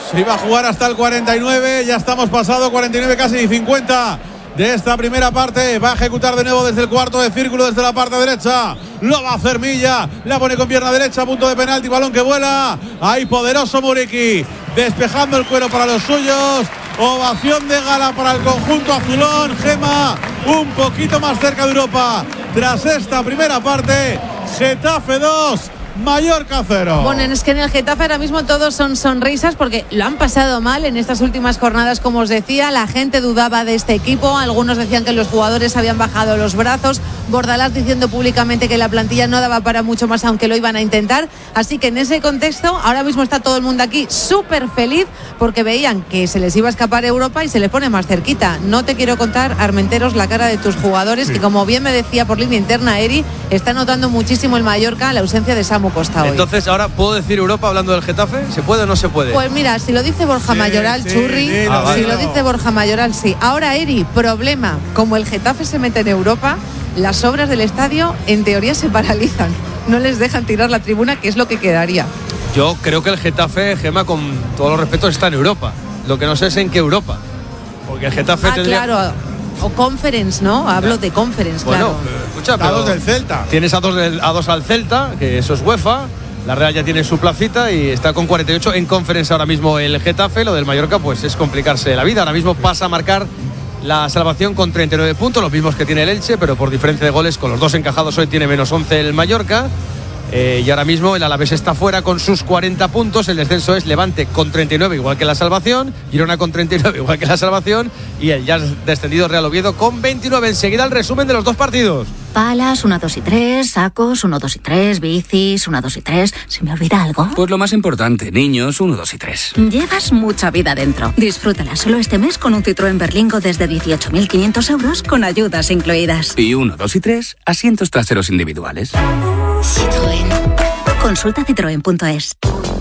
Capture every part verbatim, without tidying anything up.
Se iba a jugar hasta el cuarenta y nueve, ya estamos pasado cuarenta y nueve, casi cincuenta de esta primera parte. Va a ejecutar de nuevo desde el cuarto de círculo, desde la parte derecha. Lo va a hacer Milla, la pone con pierna derecha, punto de penalti, balón que vuela. Ahí poderoso Muriqui, despejando el cuero para los suyos. Ovación de gala para el conjunto azulón. Gema, un poquito más cerca de Europa tras esta primera parte. Getafe dos, Mallorca cero. Bueno, es que en el Getafe ahora mismo todos son sonrisas porque lo han pasado mal en estas últimas jornadas, como os decía. La gente dudaba de este equipo, algunos decían que los jugadores habían bajado los brazos, Bordalás diciendo públicamente que la plantilla no daba para mucho más, aunque lo iban a intentar. Así que en ese contexto ahora mismo está todo el mundo aquí súper feliz porque veían que se les iba a escapar Europa y se les pone más cerquita. No te quiero contar, Armenteros, la cara de tus jugadores, sí. Que como bien me decía por línea interna Eri, está notando muchísimo el Mallorca la ausencia de Samu Costa hoy. Entonces, ahora puedo decir Europa hablando del Getafe, ¿se puede o no se puede? Pues mira, si lo dice Borja sí, Mayoral, sí, Churri, sí, ah, no, si no. lo dice Borja Mayoral, sí. Ahora, Eri, problema, como el Getafe se mete en Europa, las obras del estadio en teoría se paralizan, no les dejan tirar la tribuna, que es lo que quedaría. Yo creo que el Getafe, Gema, con todos los respetos, está en Europa. Lo que no sé es en qué Europa, porque el Getafe ah, tendría... claro, o Conference, ¿no? Hablo de Conference, bueno, claro. Escucha, pero a dos del Celta. Tienes a dos, del, a dos al Celta, que eso es UEFA. La Real ya tiene su placita y está con cuarenta y ocho en Conference ahora mismo el Getafe. Lo del Mallorca pues es complicarse la vida. Ahora mismo pasa a marcar la salvación con treinta y nueve puntos, los mismos que tiene el Elche, pero por diferencia de goles, con los dos encajados hoy tiene menos once el Mallorca. Eh, y ahora mismo el Alavés está fuera con sus cuarenta puntos. El descenso es Levante con treinta y nueve, igual que la salvación. Girona con treinta y nueve, igual que la salvación. Y el ya descendido Real Oviedo con veintinueve. Enseguida el resumen de los dos partidos. Palas, uno, dos y tres. Sacos, uno, dos y tres. Bicis, uno, dos y tres. ¿Se me olvida algo? Pues lo más importante, niños, uno, dos y tres. Llevas mucha vida dentro. Disfrútala solo este mes con un Citroën Berlingo desde dieciocho mil quinientos euros con ayudas incluidas. Y uno, dos y tres, asientos traseros individuales. Citroën. Consulta citroen punto es.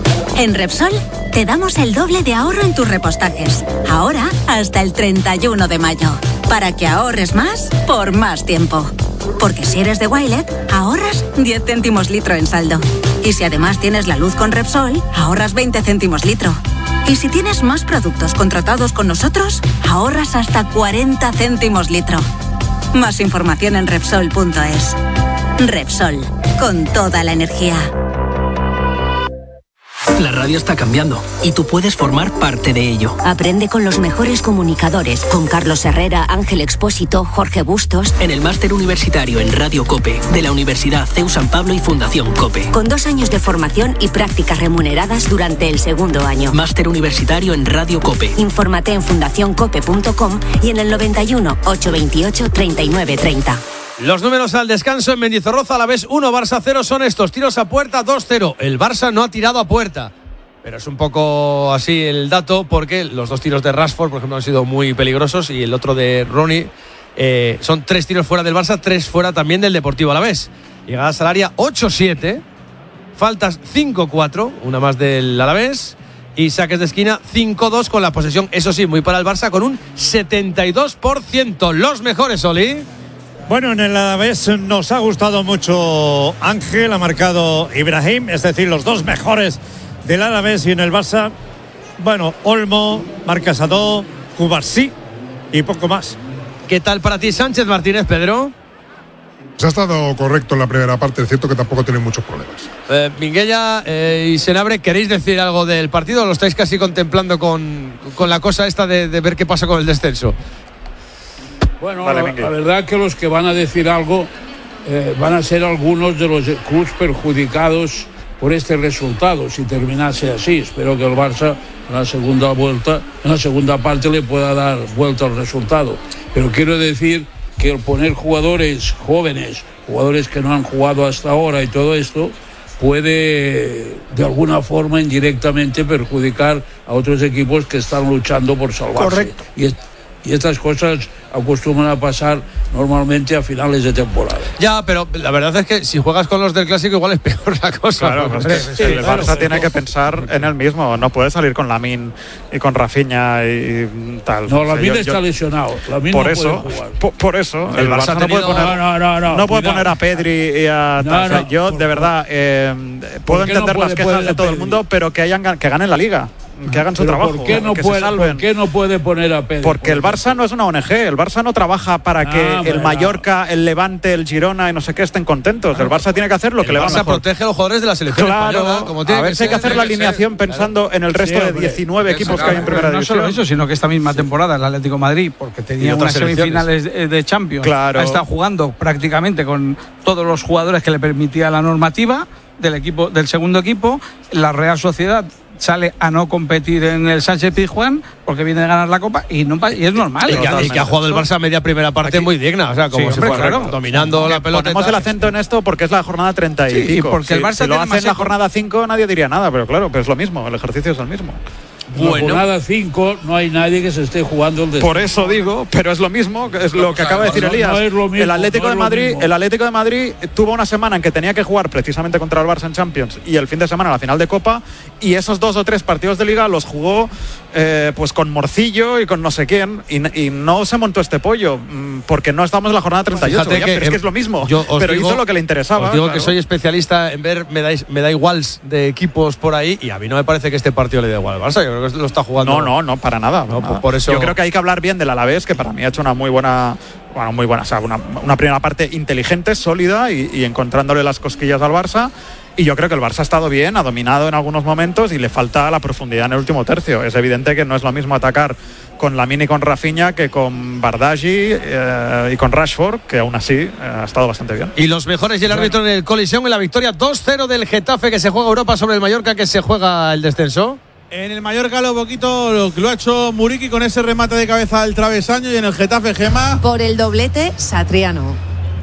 En Repsol te damos el doble de ahorro en tus repostajes. Ahora hasta el treinta y uno de mayo. Para que ahorres más por más tiempo. Porque si eres de Wilet, ahorras diez céntimos litro en saldo. Y si además tienes la luz con Repsol, ahorras veinte céntimos litro. Y si tienes más productos contratados con nosotros, ahorras hasta cuarenta céntimos litro. Más información en Repsol punto es. Repsol, con toda la energía. La radio está cambiando y tú puedes formar parte de ello. Aprende con los mejores comunicadores, con Carlos Herrera, Ángel Expósito, Jorge Bustos. En el máster universitario en Radio COPE de la Universidad C E U San Pablo y Fundación COPE. Con dos años de formación y prácticas remuneradas durante el segundo año. Máster universitario en Radio COPE. Infórmate en fundación cope punto com y en el noventa y uno, ochocientos veintiocho, treinta y nueve treinta. Los números al descanso en Mendizorroza, Alavés uno, Barça cero son estos. Tiros a puerta, dos cero. El Barça no ha tirado a puerta. Pero es un poco así el dato porque los dos tiros de Rashford, por ejemplo, han sido muy peligrosos y el otro de Ronnie eh, son tres tiros fuera del Barça, tres fuera también del Deportivo Alavés. Llegadas al área ocho siete, faltas cinco cuatro, una más del Alavés y saques de esquina cinco dos con la posesión, eso sí, muy para el Barça con un setenta y dos por ciento. Los mejores, Oli. Bueno, en el Alavés nos ha gustado mucho Ángel, ha marcado Ibrahim, es decir, los dos mejores del Alavés. Y en el Barça, bueno, Olmo, Marc Casado, Cubarsí y poco más. ¿Qué tal para ti Sánchez Martínez, Pedro? Se ha estado correcto en la primera parte, es cierto que tampoco tiene muchos problemas. Eh, Minguella eh, y Senabre, ¿queréis decir algo del partido o lo estáis casi contemplando con, con la cosa esta de, de ver qué pasa con el descenso? Bueno, vale, la, la verdad que los que van a decir algo eh, van a ser algunos de los clubes perjudicados por este resultado, si terminase así. Espero que el Barça en la segunda vuelta, en la segunda parte le pueda dar vuelta al resultado. Pero quiero decir que el poner jugadores jóvenes, jugadores que no han jugado hasta ahora y todo esto, puede de alguna forma indirectamente perjudicar a otros equipos que están luchando por salvarse. Correcto. Y, y estas cosas acostumbran a pasar normalmente a finales de temporada. Ya, pero la verdad es que si juegas con los del Clásico igual es peor la cosa. Claro, ¿no? es que, sí, el Barça claro, tiene que pensar en él mismo, no puede salir con Lamine y con Rafinha y tal. No, Lamine está yo, lesionado. Lamine por, no eso, puede jugar. Por, por eso, el, el Barça, Barça no puede poner, no, no, no, no, no puede poner a Pedri y a no, no, yo de verdad eh, puedo entender no puede, las quejas de todo Pedri? el mundo, pero que hayan que ganen la Liga. que hagan su Pero trabajo. ¿por qué, no que puede, se salven. ¿Por qué no puede poner a Pedri? Porque el Barça no es una O N G, el Barça no trabaja para que Ah, el bueno. Mallorca, el Levante, el Girona y no sé qué estén contentos. El Barça tiene que hacer lo que El le va Barça mejor. protege a los jugadores de la selección Claro, española, como tiene a ver que si hay que ser, hacer la tiene que alineación ser, pensando claro. en el resto Sí, de hombre. diecinueve equipos que hay en Claro, primera no división. solo eso, sino que esta misma temporada el Atlético de Madrid, porque Y tenía otras unas semifinales selecciones. de, de Champions, Claro. ha estado jugando prácticamente con todos los jugadores que le permitía la normativa del equipo, del segundo equipo. La Real Sociedad sale a no competir en el Sánchez Pizjuán porque viene de ganar la Copa y, no, y es normal. Y que, ha- y que ha jugado el Barça a media primera parte Aquí. muy digna, o sea, como Sí, si hombre, fuera claro. dominando la pelota. Ponemos y tal. el acento en esto porque es la jornada treinta y Sí, y pico. porque el Si- Barça si lo tiene hace más en la eco- jornada cinco nadie diría nada, pero claro, pero es lo mismo, el ejercicio es el mismo. En la jornada cinco no hay nadie que se esté jugando el descenso. Por eso digo, pero es lo mismo, que es lo que acaba de decir no, Elías. no es lo mismo, el Atlético no de es lo Madrid, mismo. el Atlético de Madrid tuvo una semana en que tenía que jugar precisamente contra el Barça en Champions y el fin de semana la final de Copa, y esos dos o tres partidos de Liga los jugó eh, pues con Morcillo y con no sé quién, y, y no se montó este pollo mm, porque no estamos en la jornada treinta y ocho. Fíjate ya, que, pero es que eh, es lo mismo. yo os Pero digo- hizo lo que le interesaba. Os digo claro. que soy especialista en ver me, dais, me da iguals de equipos por ahí, y a mí no me parece que este partido le dé igual al Barça. Yo creo que lo está jugando. No, no, no, para nada. No, nada. por eso- Yo creo que hay que hablar bien del Alavés, que para mí ha hecho una muy buena, bueno, muy buena, o sea, una, una primera parte inteligente, sólida y, y encontrándole las cosquillas al Barça. Y yo creo que el Barça ha estado bien, ha dominado en algunos momentos y le falta la profundidad en el último tercio. Es evidente que no es lo mismo atacar con Lamine y con Rafinha que con Bardghji eh, y con Rashford, que aún así eh, ha estado bastante bien. Y los mejores y el árbitro en el Coliseum en la victoria dos cero del Getafe, que se juega Europa sobre el Mallorca, que se juega el descenso. En el Mallorca lo poquito lo que lo ha hecho Muriqui con ese remate de cabeza al travesaño, y en el Getafe, Gema. Por el doblete, Satriano.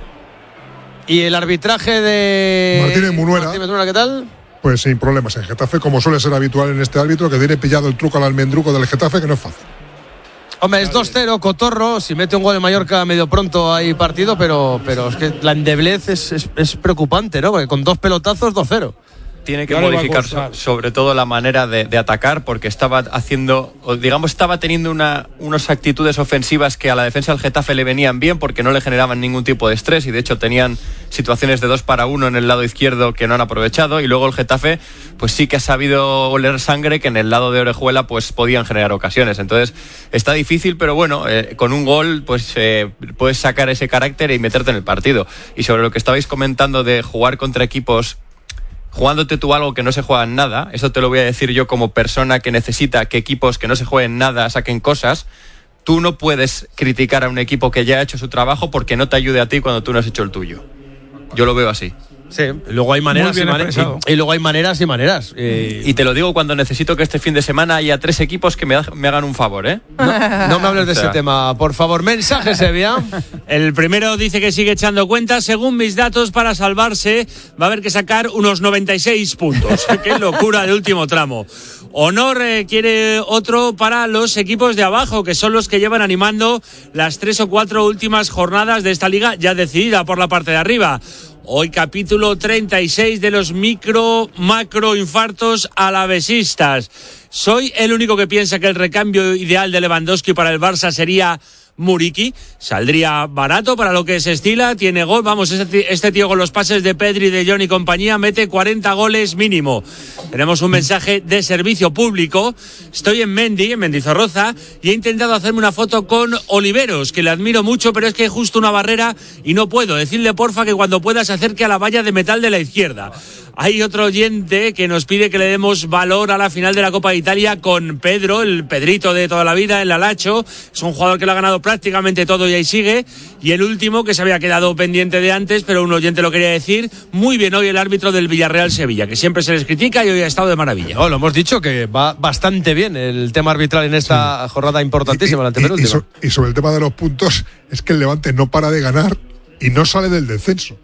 Y el arbitraje de Martínez Munuera. Martínez Munuera, ¿qué tal? Pues sin problemas en Getafe, como suele ser habitual en este árbitro, que tiene pillado el truco al almendruco del Getafe, que no es fácil. Hombre, es dos cero, Cotorro. Si mete un gol en Mallorca medio pronto hay partido, pero, pero es que la endeblez es, es, es preocupante, ¿no? Porque con dos pelotazos, dos cero. Tiene que Ya le va a modificar costar. so- sobre todo la manera de, de atacar, porque estaba haciendo, o digamos, estaba teniendo una, unas actitudes ofensivas que a la defensa del Getafe le venían bien porque no le generaban ningún tipo de estrés, y de hecho tenían situaciones de dos para uno en el lado izquierdo que no han aprovechado, y luego el Getafe pues sí que ha sabido oler sangre, que en el lado de Orejuela pues podían generar ocasiones. Entonces está difícil, pero bueno, eh, con un gol pues eh, puedes sacar ese carácter y meterte en el partido. Y sobre lo que estabais comentando de jugar contra equipos jugándote tú algo que no se juega en nada, eso te lo voy a decir yo como persona que necesita que equipos que no se jueguen nada saquen cosas. Tú no puedes criticar a un equipo que ya ha hecho su trabajo porque no te ayude a ti cuando tú no has hecho el tuyo. Yo lo veo así. Sí, luego hay maneras y, bien mane- expresado. y, y luego hay maneras y maneras. Eh, Y te lo digo cuando necesito que este fin de semana haya tres equipos que me, ha- me hagan un favor, ¿eh? no, no me hables de O sea, ese tema, por favor. Mensaje, Sevilla. El primero dice que sigue echando cuentas. Según mis datos, para salvarse va a haber que sacar unos noventa y seis puntos. Qué locura de último tramo. Honor eh, quiere otro para los equipos de abajo, que son los que llevan animando las tres o cuatro últimas jornadas de esta liga ya decidida por la parte de arriba. Hoy capítulo treinta y seis de los micro, macro infartos alavesistas. Soy el único que piensa que el recambio ideal de Lewandowski para el Barça sería Muriqui. Saldría barato para lo que se estila, tiene gol. Vamos, este, este tío con los pases de Pedri, de John y compañía mete cuarenta goles mínimo. Tenemos un mensaje de servicio público. Estoy en Mendy, en Mendizorroza, y he intentado hacerme una foto con Oliveros, que le admiro mucho, pero es que hay justo una barrera y no puedo. Decirle porfa que cuando pueda se acerque a la valla de metal de la izquierda. Hay otro oyente que nos pide que le demos valor a la final de la Copa de Italia con Pedro, el Pedrito de toda la vida, el Alacho. Es un jugador que lo ha ganado prácticamente todo y ahí sigue. Y el último, que se había quedado pendiente de antes, pero un oyente lo quería decir, muy bien hoy el árbitro del Villarreal Sevilla, que siempre se les critica y hoy ha estado de maravilla. No, lo hemos dicho que va bastante bien el tema arbitral en esta sí. jornada importantísima, y, la antepenúltima. Y, y, so, y sobre el tema de los puntos, es que el Levante no para de ganar y no sale del descenso.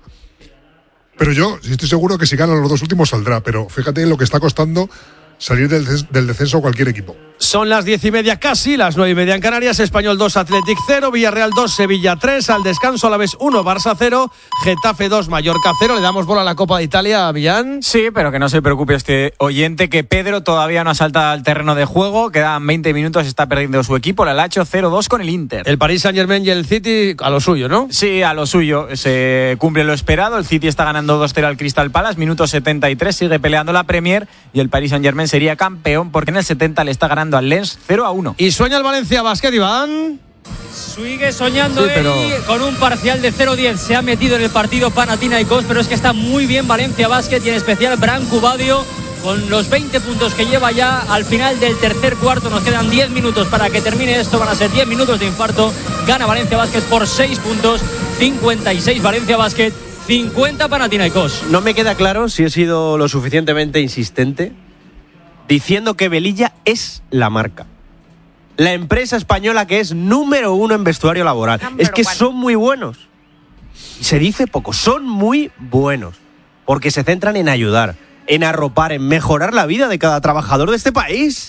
Pero yo estoy seguro que si ganan los dos últimos saldrá, pero fíjate lo que está costando salir del, del descenso a cualquier equipo. Son las diez y media casi, las nueve y media en Canarias. Español dos, Athletic cero, Villarreal dos, Sevilla tres. Al descanso, Alavés uno, Barça cero, Getafe dos, Mallorca cero. Le damos bola a la Copa de Italia a Millán. Sí, pero que no se preocupe este oyente, que Pedro todavía no ha saltado al terreno de juego. Quedan veinte minutos, está perdiendo su equipo. La Lazio cero dos con el Inter. El Paris Saint-Germain y el City a lo suyo, ¿no? Sí, a lo suyo. Se cumple lo esperado. El City está ganando dos cero al Crystal Palace. Minuto setenta y tres, sigue peleando la Premier. Y el Paris Saint-Germain sería campeón porque en el setenta le está ganando al Lens cero a uno. Y sueña el Valencia Basket, Iván. Sigue soñando sí, pero... él con un parcial de cero diez. Se ha metido en el partido Panathinaikos, pero es que está muy bien Valencia Basket y en especial Branco Badio con los veinte puntos que lleva ya al final del tercer cuarto. Nos quedan diez minutos para que termine esto. Van a ser diez minutos de infarto. Gana Valencia Basket por seis puntos. cincuenta y seis Valencia Basket, cincuenta Panathinaikos. No me queda claro si he sido lo suficientemente insistente diciendo que Velilla es la marca, la empresa española que es número uno en vestuario laboral. Number es que one. Son muy buenos. Se dice poco, son muy buenos. Porque se centran en ayudar, en arropar, en mejorar la vida de cada trabajador de este país.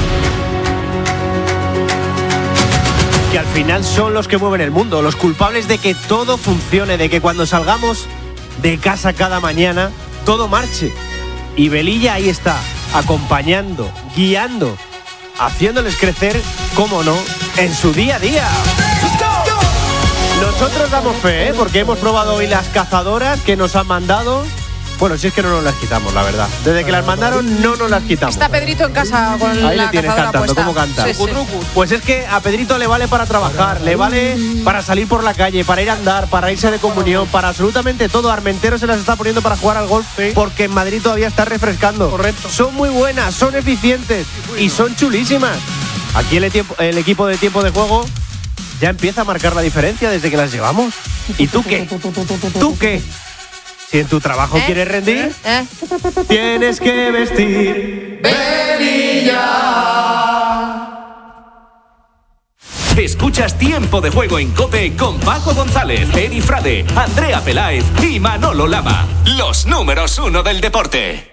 Que al final son los que mueven el mundo, los culpables de que todo funcione, de que cuando salgamos de casa cada mañana, todo marche. Y Velilla ahí está, acompañando, guiando, haciéndoles crecer, cómo no, en su día a día. Nosotros damos fe, ¿eh? Porque hemos probado hoy las cazadoras que nos han mandado. Bueno, si es que no nos las quitamos, la verdad. Desde que las mandaron no nos las quitamos. Está Pedrito en casa con ahí la le tienes cazadora cantando, puesta. ¿cómo canta? Sí, sí. Pues es que a Pedrito le vale para trabajar, le vale para salir por la calle, para ir a andar, para irse de comunión, para absolutamente todo. Armentero se las está poniendo para jugar al golf, sí, porque en Madrid todavía está refrescando. Correcto. Son muy buenas, son eficientes y son chulísimas. Aquí el, tiempo, el equipo de tiempo de juego ya empieza a marcar la diferencia desde que las llevamos. ¿Y tú qué? ¿Tú qué? Si en tu trabajo ¿Eh? quieres rendir, ¿Eh? tienes que vestir Velilla. Escuchas Tiempo de Juego en COPE con Paco González, Eri Frade, Andrea Peláez y Manolo Lama. Los números uno del deporte.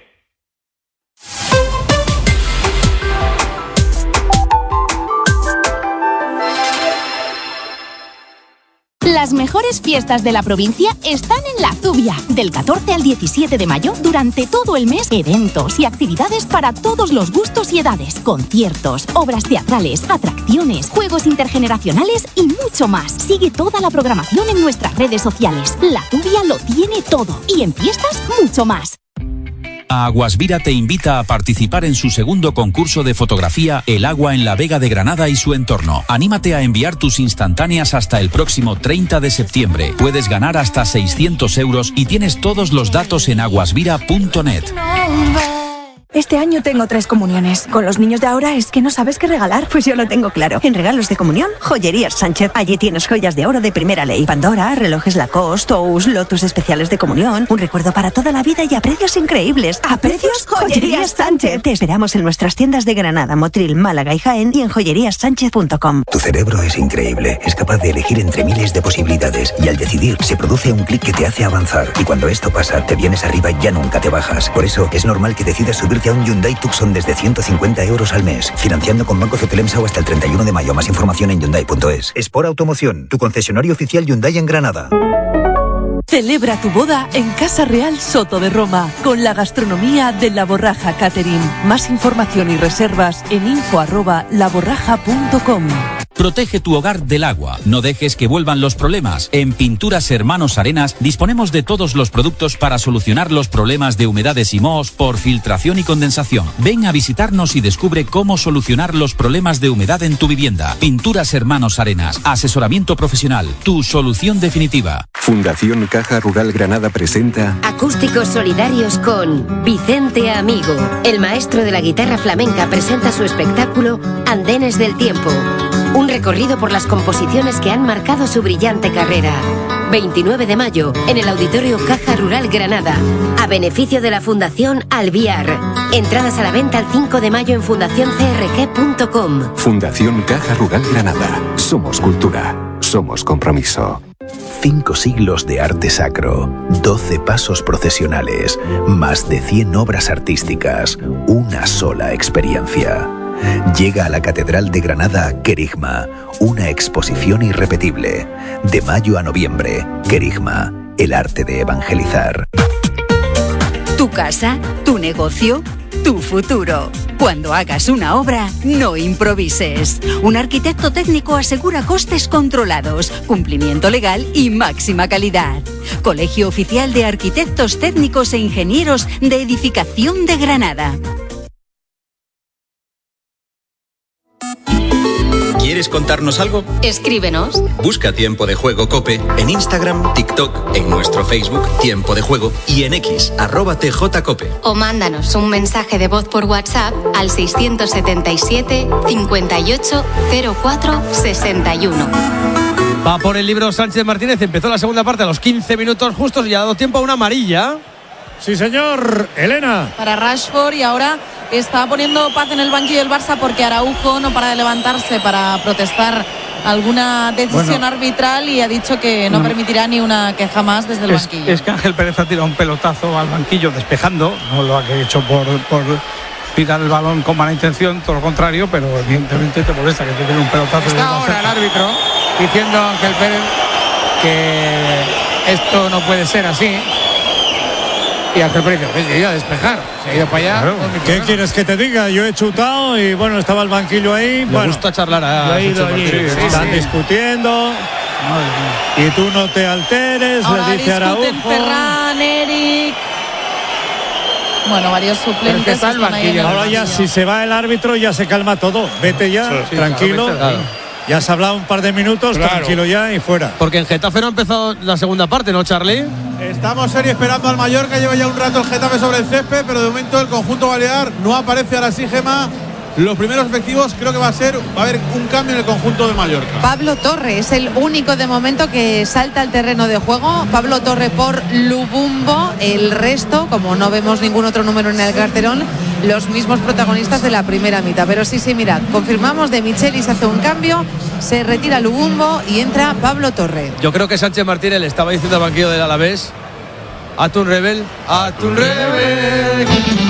Las mejores fiestas de la provincia están en La Zubia. Del catorce al diecisiete de mayo, durante todo el mes, eventos y actividades para todos los gustos y edades. Conciertos, obras teatrales, atracciones, juegos intergeneracionales y mucho más. Sigue toda la programación en nuestras redes sociales. La Zubia lo tiene todo y en fiestas mucho más. Aguasvira te invita a participar en su segundo concurso de fotografía El agua en la Vega de Granada y su entorno. Anímate a enviar tus instantáneas hasta el próximo treinta de septiembre. Puedes ganar hasta seiscientos euros y tienes todos los datos en aguasvira punto net. Este año tengo tres comuniones. Con los niños de ahora es que no sabes qué regalar. Pues yo lo tengo claro. En regalos de comunión, Joyerías Sánchez. Allí tienes joyas de oro de primera ley. Pandora, relojes Lacoste, Tous, lotus especiales de comunión. Un recuerdo para toda la vida y a precios increíbles. ¿A precios? Joyerías Sánchez. Te esperamos en nuestras tiendas de Granada, Motril, Málaga y Jaén y en joyerías sánchez punto com. Tu cerebro es increíble. Es capaz de elegir entre miles de posibilidades. Y al decidir, se produce un clic que te hace avanzar. Y cuando esto pasa, te vienes arriba y ya nunca te bajas. Por eso, es normal que decidas subir a un Hyundai Tucson desde ciento cincuenta euros al mes, financiando con Banco Cetelemsau hasta el treinta y uno de mayo. Más información en hyundai punto es. Sport Automoción, tu concesionario oficial Hyundai en Granada. Celebra tu boda en Casa Real Soto de Roma, con la gastronomía de La Borraja Catering. Más información y reservas en info arroba laborraja punto com. Protege tu hogar del agua. No dejes que vuelvan los problemas. En Pinturas Hermanos Arenas disponemos de todos los productos para solucionar los problemas de humedades y mohos por filtración y condensación. Ven a visitarnos y descubre cómo solucionar los problemas de humedad en tu vivienda. Pinturas Hermanos Arenas. Asesoramiento profesional. Tu solución definitiva. Fundación Caja Rural Granada presenta Acústicos Solidarios con Vicente Amigo. El maestro de la guitarra flamenca presenta su espectáculo Andenes del Tiempo. Un recorrido por las composiciones que han marcado su brillante carrera. veintinueve de mayo, en el Auditorio Caja Rural Granada, a beneficio de la Fundación Alviar. Entradas a la venta el cinco de mayo en fundación c r g punto com. Fundación Caja Rural Granada. Somos cultura. Somos compromiso. Cinco siglos de arte sacro, doce pasos procesionales, más de cien obras artísticas, una sola experiencia. Llega a la Catedral de Granada Querigma, una exposición irrepetible. De mayo a noviembre, Querigma, el arte de evangelizar. Tu casa, tu negocio, tu futuro. Cuando hagas una obra, no improvises. Un arquitecto técnico asegura costes controlados, cumplimiento legal y máxima calidad. Colegio Oficial de Arquitectos Técnicos e Ingenieros de Edificación de Granada. ¿Quieres contarnos algo? Escríbenos. Busca Tiempo de Juego COPE en Instagram, TikTok, en nuestro Facebook Tiempo de Juego y en X, arroba tjcope. O mándanos un mensaje de voz por WhatsApp al seiscientos setenta y siete, cincuenta y ocho, cero cuatro, sesenta y uno. Va por el libro Sánchez Martínez. Empezó la segunda parte a los quince minutos justos y ha dado tiempo a una amarilla. Sí, señor. Elena. Para Rashford, y ahora está poniendo paz en el banquillo del Barça porque Araujo no para de levantarse para protestar alguna decisión bueno, arbitral y ha dicho que no, no permitirá ni una queja más desde el es, banquillo. Es que Ángel Pérez ha tirado un pelotazo al banquillo despejando, no lo ha hecho por, por tirar el balón con mala intención, todo lo contrario, pero evidentemente te molesta que te tiene un pelotazo. Está ahora el árbitro diciendo a Ángel Pérez que esto no puede ser así. Y Ángel Pérez dice, iba a despejar, se ha ido para allá. Claro. ¿Qué quieres que te diga? Yo he chutado y bueno, estaba el banquillo ahí. Me bueno, gusta charlar a ido allí, sí, sí, Están sí. discutiendo. Y tú no te alteres, ahora le dice Araujo. Ferran, Eric. Bueno, varios suplentes. Está el banquillo. Ahora ya si se va el árbitro ya se calma todo. Vete ya, sí, sí, tranquilo. Claro. Ya has hablado un par de minutos, claro. Tranquilo ya y fuera. Porque en Getafe no ha empezado la segunda parte, ¿no, Charlie? Estamos serio esperando al Mallorca, lleva ya un rato el Getafe sobre el césped, pero de momento el conjunto balear no aparece. Ahora sí, Gema. Los primeros efectivos creo que va a ser, va a haber un cambio en el conjunto de Mallorca. Pablo Torre es el único de momento que salta al terreno de juego. Pablo Torre por Lubumbo. El resto, como no vemos ningún otro número en el carterón, los mismos protagonistas de la primera mitad. Pero sí, sí, mirad, confirmamos, de Michelis hace un cambio, se retira Lubumbo y entra Pablo Torre. Yo creo que Sánchez Martínez le estaba diciendo al banquillo del Alavés: Atún Rebel, Atún Rebel.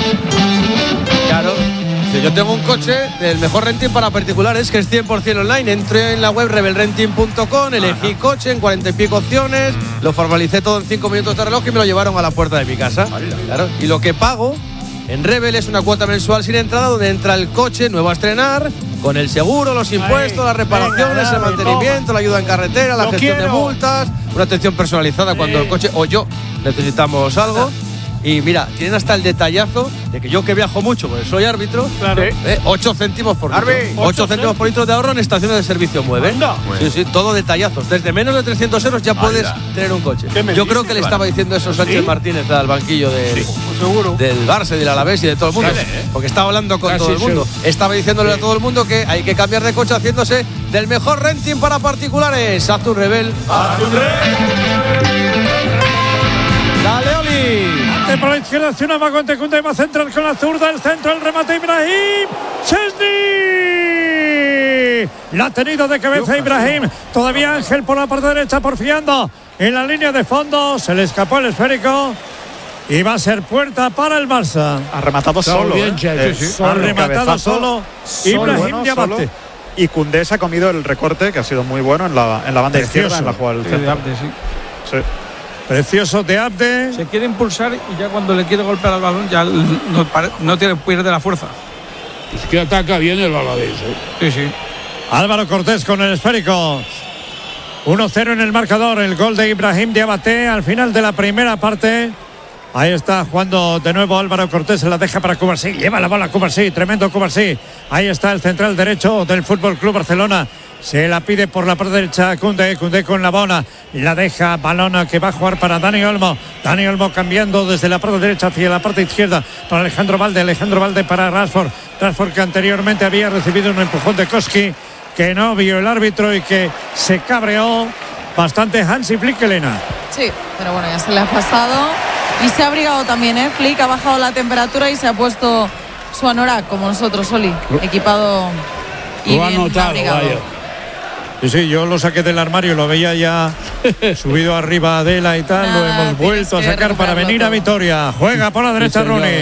Claro. Yo tengo un coche del mejor renting para particulares que es cien por ciento online. Entré en la web rebel renting punto com, elegí Ajá. coche en cuarenta y pico opciones, lo formalicé todo en cinco minutos de reloj y me lo llevaron a la puerta de mi casa. Claro. Y lo que pago en Rebel es una cuota mensual sin entrada, donde entra el coche nuevo a estrenar, con el seguro, los impuestos, Ay, las reparaciones, venga, dale, el mantenimiento, toma. La ayuda en carretera, la lo gestión quiero. de multas, una atención personalizada sí. cuando el coche o yo necesitamos algo. Y mira, tienen hasta el detallazo de que yo, que viajo mucho, porque soy árbitro, claro. eh, ocho céntimos por litro. ocho céntimos por litro de ahorro en estaciones de servicio Mueve. Sí, sí, todo detallazos. Desde menos de trescientos euros ya Anda. puedes tener un coche. Yo creo que le estaba diciendo eso Sánchez ¿Sí? Martínez al banquillo del, sí. seguro. del Barça, del Alavés y de todo el mundo. Vale, ¿eh? Porque estaba hablando con Casi todo el mundo. Sí. Estaba diciéndole sí. a todo el mundo que hay que cambiar de coche haciéndose del mejor renting para particulares. Haz tu rebel. Haz tu rebel. Dale, Oli. Por la izquierda, acciona Magonte, Cunde va a centrar con la zurda, el centro, el remate Ibrahim Chesney. La ha tenido de cabeza Ibrahim. Todavía Ángel por la parte derecha, porfiando en la línea de fondo. Se le escapó el esférico y va a ser puerta para el Barça. Ha rematado solo. Bien, ¿eh? Sí, sí. Ha rematado solo Ibrahim bueno, Diabate. Solo. Y Koundé se ha comido el recorte, que ha sido muy bueno en la, en la banda Precioso. izquierda, en la jugada del centro. Diabate, sí. Sí. Precioso de Abde. Se quiere impulsar y ya cuando le quiere golpear al balón ya no, no tiene, pierde la fuerza. Es que ataca bien el Alavés, ¿eh? Sí, sí. Álvaro Cortés con el esférico. uno cero en el marcador. El gol de Ibrahim Diabate al final de la primera parte. Ahí está jugando de nuevo Álvaro Cortés. Se la deja para Cubarsí. Lleva la bola Cubarsí. Tremendo Cubarsí. Ahí está el central derecho del Fútbol Club Barcelona. Se la pide por la parte derecha Koundé, Koundé con la bona, la deja, balón que va a jugar para Dani Olmo. Dani Olmo cambiando desde la parte derecha hacia la parte izquierda para Alejandro Valde, Alejandro Valde para Rashford. Rashford, que anteriormente había recibido un empujón de Koski, que no vio el árbitro y que se cabreó bastante Hansi Flick, Elena. Sí, pero bueno, ya se le ha pasado y se ha abrigado también, ¿eh? Flick ha bajado la temperatura y se ha puesto su anorak, como nosotros, Oli, equipado y lo bien ha notado, abrigado. Vaya. Sí, sí, yo lo saqué del armario, lo veía ya subido arriba a Adela y tal, nah, lo hemos vuelto a sacar para venir todo. a Vitoria. Juega por la derecha sí, Rooney.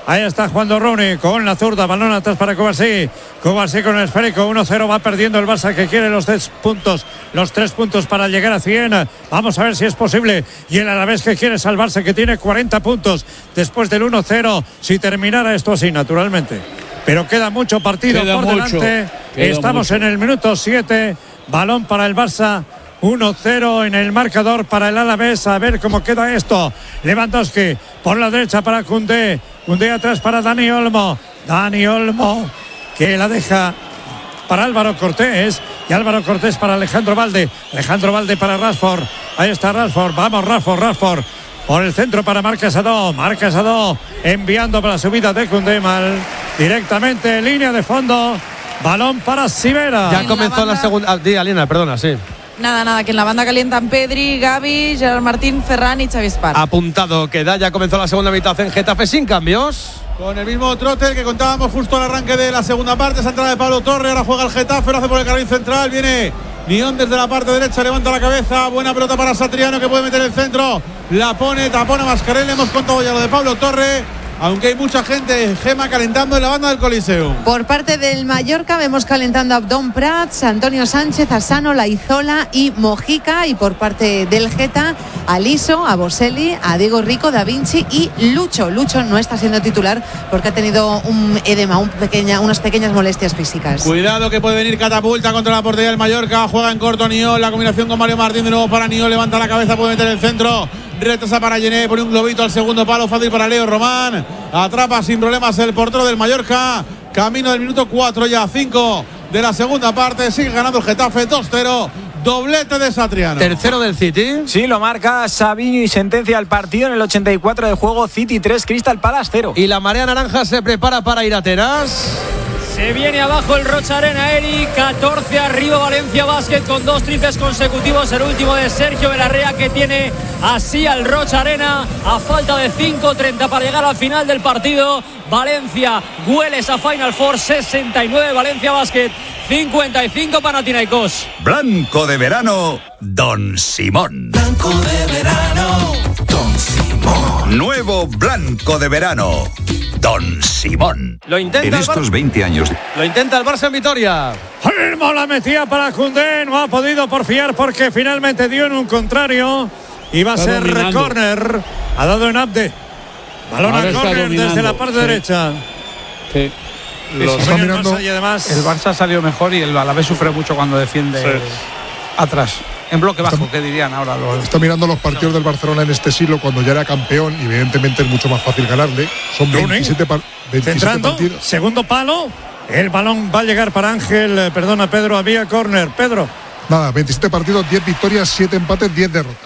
Ahí está jugando Rooney con la zurda, balón atrás para Kovacic. Kovacic con el esférico, uno cero, va perdiendo el Barça que quiere los tres puntos, los tres puntos para llegar a cien. Vamos a ver si es posible. Y el Alavés que quiere salvarse, que tiene cuarenta puntos después del uno cero, si terminara esto así, naturalmente. Pero queda mucho partido queda por mucho, delante. Estamos mucho. en el minuto siete, balón para el Barça. uno cero en el marcador para el Alavés. A ver cómo queda esto. Lewandowski por la derecha para Koundé. Koundé atrás para Dani Olmo. Dani Olmo que la deja para Álvaro Cortés. Y Álvaro Cortés para Alejandro Valde. Alejandro Valde para Rashford. Ahí está Rashford. Vamos, Rashford, Rashford. Por el centro para Marc Casado. Marc Casado enviando para la subida de Koundé mal. Directamente en línea de fondo. Balón para Sivera. Ya comenzó la, la segunda. Ah, di, Aliena, perdona, sí. Nada, nada, que en la banda calientan Pedri, Gavi, Gerard Martín, Ferran y Xavi Espar. Apuntado queda, ya comenzó la segunda mitad en Getafe sin cambios. Con el mismo trote que contábamos justo al arranque de la segunda parte. Esa entrada de Pablo Torre, ahora juega el Getafe, lo hace por el carril central. Viene Nión desde la parte derecha, levanta la cabeza. Buena pelota para Satriano que puede meter el centro. La pone, tapona Mascarell. Hemos contado ya lo de Pablo Torre. Aunque hay mucha gente, Gema, calentando en la banda del Coliseum. Por parte del Mallorca vemos calentando a Abdón Prats, Antonio Sánchez, Asano, Laizola y Mojica. Y por parte del Geta, a Liso, a Boselli, a Diego Rico, Da Vinci y Lucho. Lucho no está siendo titular porque ha tenido un edema, un pequeña, unas pequeñas molestias físicas. Cuidado que puede venir catapulta contra la portería del Mallorca. Juega en corto Niol, la combinación con Mario Martín de nuevo para Niol. Levanta la cabeza, puede meter el centro. Retrasa para Gené, pone un globito al segundo palo, fácil para Leo Román. Atrapa sin problemas el portero del Mallorca. Camino del minuto cuatro ya, cinco de la segunda parte. Sigue ganando el Getafe dos cero. Doblete de Satriano. Tercero del City. Sí, lo marca Sabiño y sentencia el partido en el ochenta y cuatro de juego. City tres, Crystal Palace cero. Y la marea naranja se prepara para ir a Atenas. Se viene abajo el Rocha Arena, Eri. catorce arriba Valencia Basket con dos triples consecutivos. El último de Sergio Belarrea que tiene así al Rocha Arena a falta de cinco treinta para llegar al final del partido. Valencia huele esa Final Four. sesenta y nueve Valencia Basket, cincuenta y cinco Panathinaikos. Blanco de verano, Don Simón. Blanco de verano, Don Simón. Nuevo blanco de verano, Don Simón. Lo intenta en estos veinte años. Lo intenta el Barça en Vitoria. Firmo la metía para Koundé. No ha podido porfiar porque finalmente dio en un contrario. Y va a ser córner. Ha dado en Abde. Balón a córner desde la parte sí. derecha. Sí. Lo está mirando. Y además el Barça salió mejor y el Alavés sufre mucho cuando defiende sí. atrás. En bloque bajo, está, ¿qué dirían ahora? Los... Está mirando los partidos del Barcelona en este siglo cuando ya era campeón y evidentemente es mucho más fácil ganarle. Son veintisiete, par, veintisiete Centrando, partidos. Segundo palo. El balón va a llegar para Ángel. Eh, perdona, Pedro, había córner. Pedro. Nada, veintisiete partidos, diez victorias, siete empates, diez derrotas.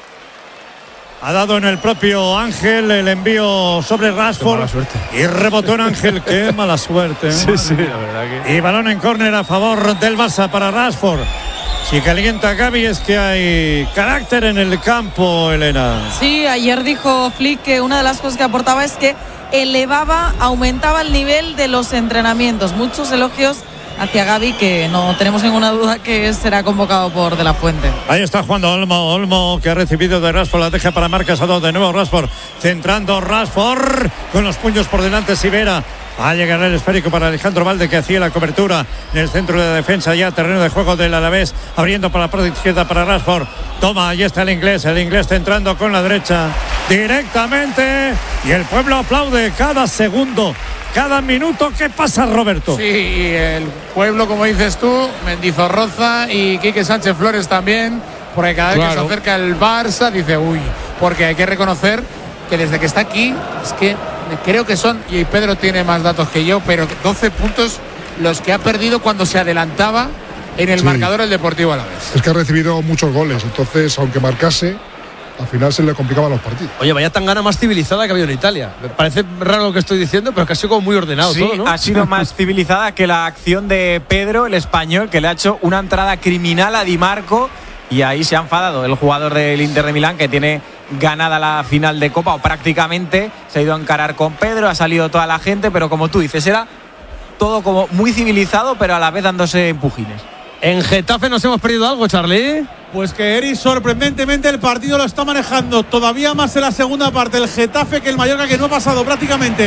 Ha dado en el propio Ángel el envío sobre Rashford. Y rebotó en Ángel. Qué mala suerte. ¿eh? Sí, sí, la verdad que... Y balón en córner a favor del Barça para Rashford. Si calienta Gavi es que hay carácter en el campo, Elena. Sí, ayer dijo Flick que una de las cosas que aportaba es que elevaba, aumentaba el nivel de los entrenamientos. Muchos elogios hacia Gavi, que no tenemos ninguna duda que será convocado por De La Fuente. Ahí está jugando Olmo, Olmo que ha recibido de Rashford, la deja para Marc Casado, de nuevo Rashford, centrando Rashford, con los puños por delante Sivera. Va a llegar el esférico para Alejandro Valde, que hacía la cobertura en el centro de la defensa, ya terreno de juego del Alavés, abriendo para la parte izquierda para Rashford. Toma, ahí está el inglés, el inglés centrando con la derecha directamente, y el pueblo aplaude cada segundo, cada minuto que pasa, Roberto. Sí, y el pueblo, como dices tú, Mendizorroza y Quique Sánchez Flores también, porque cada vez claro. que se acerca el Barça dice uy, porque hay que reconocer que desde que está aquí es que creo que son, y Pedro tiene más datos que yo, pero doce puntos los que ha perdido cuando se adelantaba en el sí. marcador el Deportivo Alavés. Es que ha recibido muchos goles, entonces aunque marcase, al final se le complicaban los partidos. Oye, vaya Tangana más civilizada que ha habido en Italia. Me parece raro lo que estoy diciendo, pero que ha sido como muy ordenado sí, todo, ¿no? Ha sido más civilizada que la acción de Pedro, el español, que le ha hecho una entrada criminal a Di Marco, y ahí se ha enfadado el jugador del Inter de Milán, que tiene ganada la final de Copa, o prácticamente se ha ido a encarar con Pedro, ha salido toda la gente, pero como tú dices, era todo como muy civilizado, pero a la vez dándose empujines. En Getafe nos hemos perdido algo, Charlie. Pues que Eri, sorprendentemente el partido lo está manejando todavía más en la segunda parte el Getafe que el Mallorca, que no ha pasado prácticamente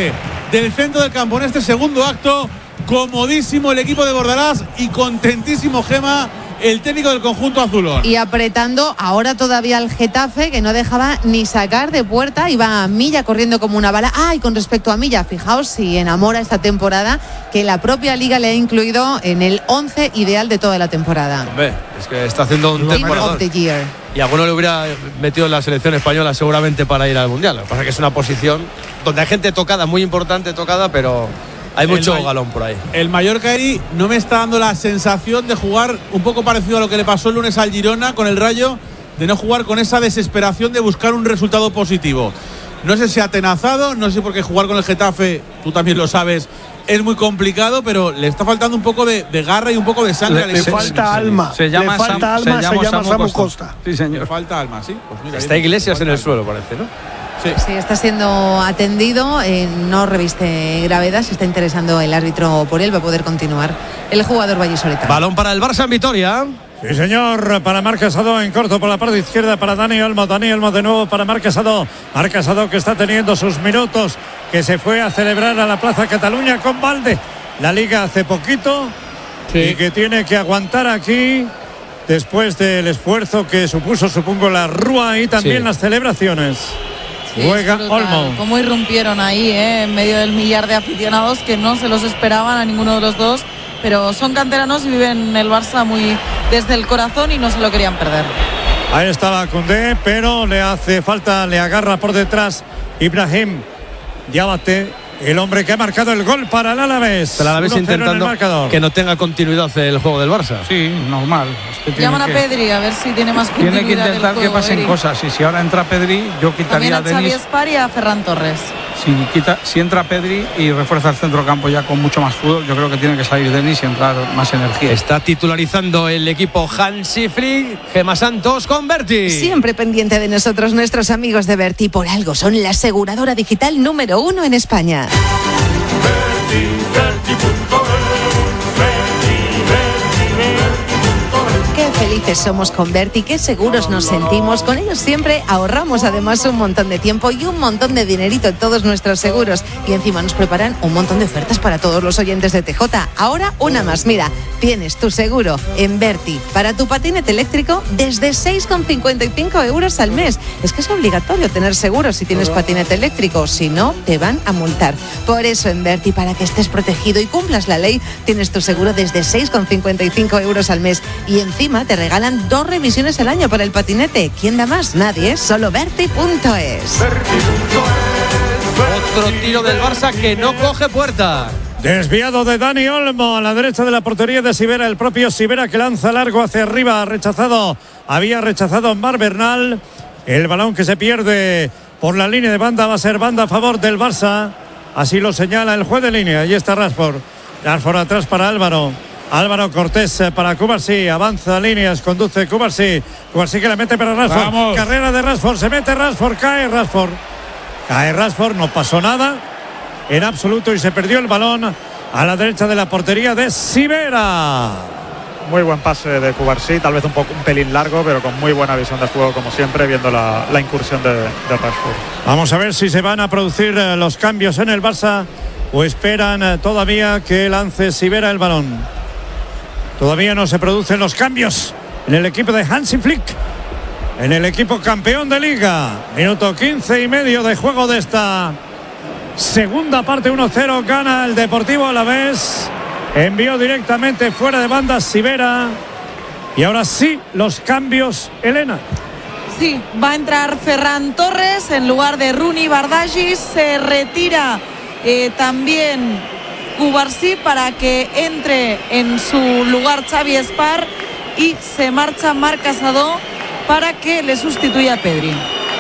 del centro del campo en este segundo acto. Comodísimo el equipo de Bordalás y contentísimo Gema, el técnico del conjunto azulón. Y apretando ahora todavía al Getafe, que no dejaba ni sacar de puerta, iba a Milla corriendo como una bala. Ah, y con respecto a Milla, fijaos si enamora esta temporada, que la propia Liga le ha incluido en el once ideal de toda la temporada. Hombre, es que está haciendo un temporada. Y a alguno le hubiera metido en la selección española seguramente para ir al Mundial. Lo que pasa es que es una posición donde hay gente tocada, muy importante tocada, pero hay mucho el, galón por ahí. El Mallorca ahí no me está dando la sensación de jugar un poco parecido a lo que le pasó el lunes al Girona con el Rayo, de no jugar con esa desesperación de buscar un resultado positivo. No sé si ha atenazado, no sé por qué jugar con el Getafe, tú también lo sabes, es muy complicado, pero le está faltando un poco de, de garra y un poco de sangre. Le, le falta alma. Se llama le falta Sam, alma, se llama, se llama Samu Samu Costa. Costa. Sí, señor. Le falta alma, sí. Pues mira, está Iglesias en el suelo, parece, ¿no? Sí. sí, está siendo atendido, eh, no reviste gravedad, se está interesando el árbitro por él, va a poder continuar el jugador vallisoletano. Balón para el Barça en Vitoria. Sí, señor, para Marc Casado en corto por la parte izquierda para Dani Olmo. Dani Olmo de nuevo para Marc Casado. Marc Casado que está teniendo sus minutos, que se fue a celebrar a la Plaza Cataluña con Valde. La Liga hace poquito sí. y que tiene que aguantar aquí después del esfuerzo que supuso, supongo, la Rúa y también sí. las celebraciones. Sí, Juega Olmo. Cómo irrumpieron ahí, eh, en medio del millar de aficionados que no se los esperaban a ninguno de los dos, pero son canteranos y viven el Barça muy desde el corazón y no se lo querían perder. Ahí estaba Koundé, pero le hace falta, le agarra por detrás Ibrahim Diabate, el hombre que ha marcado el gol para el Alavés. El Alavés intentando que no tenga continuidad el juego del Barça. Sí, normal. Es que Llaman que, a Pedri a ver si tiene más continuidad. Tiene que intentar juego, que pasen Eric. cosas. Y si ahora entra Pedri, yo quitaría a, a Xavi Denis. Espar y a Ferran Torres. Si, quita, si entra Pedri y refuerza el centrocampo ya con mucho más fútbol, yo creo que tiene que salir Denis y entrar más energía. Está titularizando el equipo Hansi Flick, Gema Santos con Berti. Siempre pendiente de nosotros, nuestros amigos de Berti, por algo son la aseguradora digital número uno en España. Berti, Berti punto Qué felices somos con Berti, qué seguros nos sentimos. Con ellos siempre ahorramos además un montón de tiempo y un montón de dinerito en todos nuestros seguros. Y encima nos preparan un montón de ofertas para todos los oyentes de T J. Ahora una más, mira, tienes tu seguro en Berti para tu patinete eléctrico desde seis con cincuenta y cinco euros al mes. Es que es obligatorio tener seguro si tienes patinete eléctrico, si no te van a multar. Por eso en Berti, para que estés protegido y cumplas la ley, tienes tu seguro desde seis con cincuenta y cinco euros al mes. Y encima te regalan dos revisiones al año para el patinete. ¿Quién da más? Nadie, solo Berti punto es. Otro tiro del Barça que no coge puerta. Desviado de Dani Olmo a la derecha de la portería de Sivera, el propio Sivera que lanza largo hacia arriba, rechazado, había rechazado Mar Bernal. El balón que se pierde por la línea de banda va a ser banda a favor del Barça, así lo señala el juez de línea. Ahí está Rashford, Rashford atrás para Álvaro. Álvaro Cortés para Cubarsí, avanza líneas, conduce Cubarsí, Cubarsí que la mete para Rashford. Vamos. Carrera de Rashford, se mete Rashford, cae Rashford, cae Rashford, no pasó nada en absoluto y se perdió el balón a la derecha de la portería de Sivera. Muy buen pase de Cubarsí, tal vez un poco un pelín largo, pero con muy buena visión de juego como siempre, viendo la, la incursión de, de Rashford. Vamos a ver si se van a producir los cambios en el Barça o esperan todavía que lance Sivera el balón. Todavía no se producen los cambios en el equipo de Hansi Flick, en el equipo campeón de Liga. Minuto quince y medio de juego de esta segunda parte. Uno cero gana el Deportivo Alavés. Envió directamente fuera de banda Sivera. Y ahora sí, los cambios, Elena. Sí, va a entrar Ferran Torres en lugar de Rooney Bardghji. Se retira eh, también Cubarsí para que entre en su lugar Xavi Espar y se marcha Marc Casado para que le sustituya a Pedri.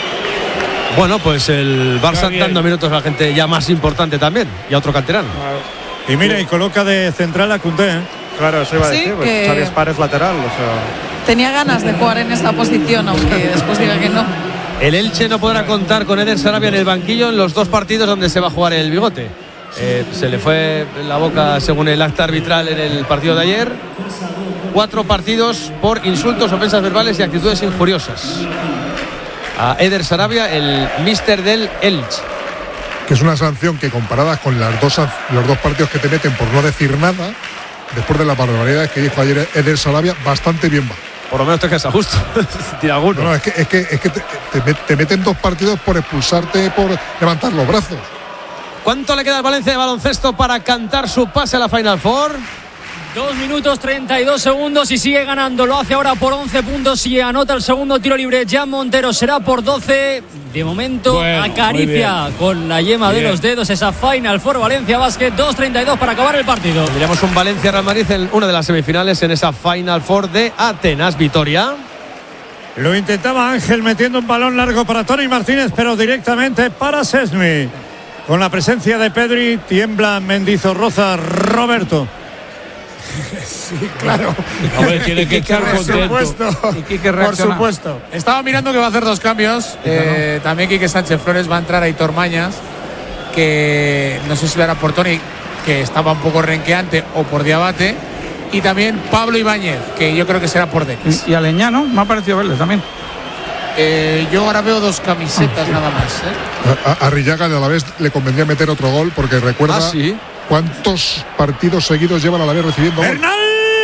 Bueno, pues el Barça dando minutos a la gente ya más importante también y a otro canterano. Y mira, y coloca de central a Koundé, ¿eh? Claro, eso iba a Sí, decir, pues que- Xavi Espar es lateral, o sea... Tenía ganas de jugar en esa posición, aunque después diga que no. El Elche no podrá contar con Eder Sarabia en el banquillo en los dos partidos donde se va a jugar el bigote. Eh, se le fue la boca según el acta arbitral en el partido de ayer. Cuatro partidos por insultos, ofensas verbales y actitudes injuriosas a Eder Sarabia, el míster del Elche. que es una sanción que comparadas con las dos, los dos partidos que te meten por no decir nada, después de las barbaridades que dijo ayer Eder Sarabia, bastante bien va. Por lo menos te quedas justo. Tira alguno. No, no, es que, es que, es que te, te, te meten dos partidos por expulsarte, por levantar los brazos. ¿Cuánto le queda al Valencia de baloncesto para cantar su pase a la Final Four? Dos minutos treinta y dos segundos y sigue ganando. Lo hace ahora por once puntos y anota el segundo tiro libre. Jan Montero será por doce. De momento bueno, acaricia con la yema bien. de los dedos esa Final Four Valencia Basket. dos treinta y dos para acabar el partido. Tendríamos un Valencia Real Madrid en una de las semifinales en esa Final Four de Atenas. Vitoria. Lo intentaba Ángel metiendo un balón largo para Tony Martínez, pero directamente para Szczęsny. Con la presencia de Pedri tiembla Mendizorroza. Roberto. Sí, claro. Hombre, tiene que estar contento. Por supuesto. Estaba mirando que va a hacer dos cambios. Eh, también Quique Sánchez Flores va a entrar a Aitor Mañas, que no sé si lo hará por Tony, que estaba un poco renqueante, o por Diabate. Y también Pablo Ibáñez, que yo creo que será por Denis. Y, y Aleñá, ¿no? Me ha parecido verle también. Eh, yo ahora veo dos camisetas ah, nada más. ¿eh? A, a Arrillaga a la vez le convendría meter otro gol, porque recuerda ah, ¿sí? cuántos partidos seguidos llevan a la vez recibiendo gol. ¡Bernal!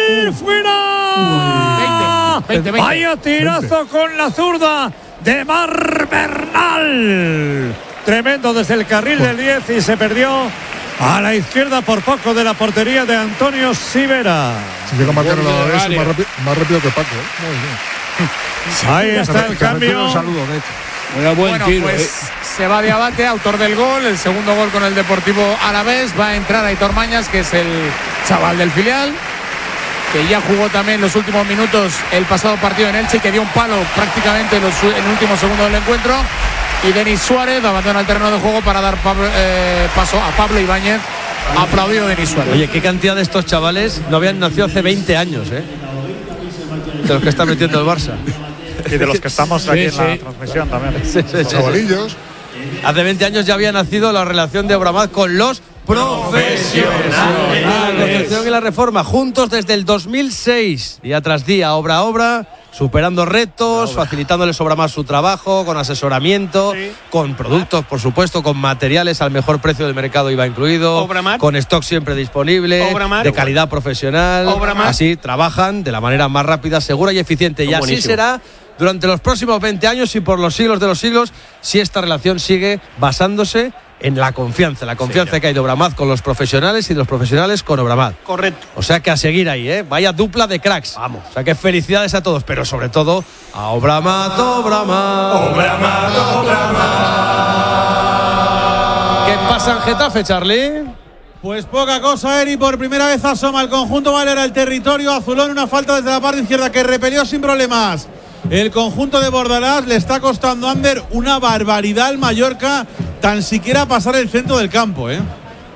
¡Fuera! veinte, veinte, veinte. Vaya tirazo veinte. Con la zurda de Mar Bernal. Tremendo desde el carril del diez y se perdió a la izquierda por poco de la portería de Antonio Sivera. Si llega a marcar a la vez más rápido, más rápido que Paco. ¿eh? Muy bien. Ahí está el cambio. Un saludo, de hecho. Buen bueno, tiro, pues eh. se va de Abate, autor del gol, el segundo gol con el Deportivo Alavés. Va a entrar Aitor Mañas, que es el chaval del filial, que ya jugó también los últimos minutos el pasado partido en Elche, que dio un palo prácticamente en, los, en el último segundo del encuentro. Y Denis Suárez abandona el terreno de juego para dar Pablo, eh, paso a Pablo Ibáñez. Aplaudido Denis Suárez. Oye, qué cantidad de estos chavales no habían nacido hace veinte años, ¿eh? De los que está metiendo el Barça. Y de los que estamos aquí sí, en la sí. transmisión también. Sí, sí, sí, Chavalillos. Sí. Hace veinte años ya había nacido la relación de Abramat con los profesionales. La construcción y la reforma, juntos desde el dos mil seis, día tras día, obra a obra, superando retos, facilitándoles obra más su trabajo, con asesoramiento, sí. con productos, por supuesto, con materiales al mejor precio del mercado I V A incluido, Obramat. con stock siempre disponible, Obramat. de calidad profesional. Obramat. Así trabajan de la manera más rápida, segura y eficiente. Y así buenísimo. Será durante los próximos veinte años y por los siglos de los siglos, si esta relación sigue basándose en la confianza, la confianza sí, que hay de Obramat con los profesionales y de los profesionales con Obramat. Correcto. O sea que a seguir ahí, ¿eh? Vaya dupla de cracks. Vamos. O sea que felicidades a todos, pero sobre todo a Obramat, Obramat. Obramat, Obramat. ¿Qué pasa en Getafe, Charlie? Pues poca cosa, Eri. Por primera vez asoma el conjunto Valera el territorio azulón. Una falta desde la parte izquierda que repelió sin problemas el conjunto de Bordalás. Le está costando a Ander una barbaridad al Mallorca tan siquiera pasar el centro del campo, ¿eh?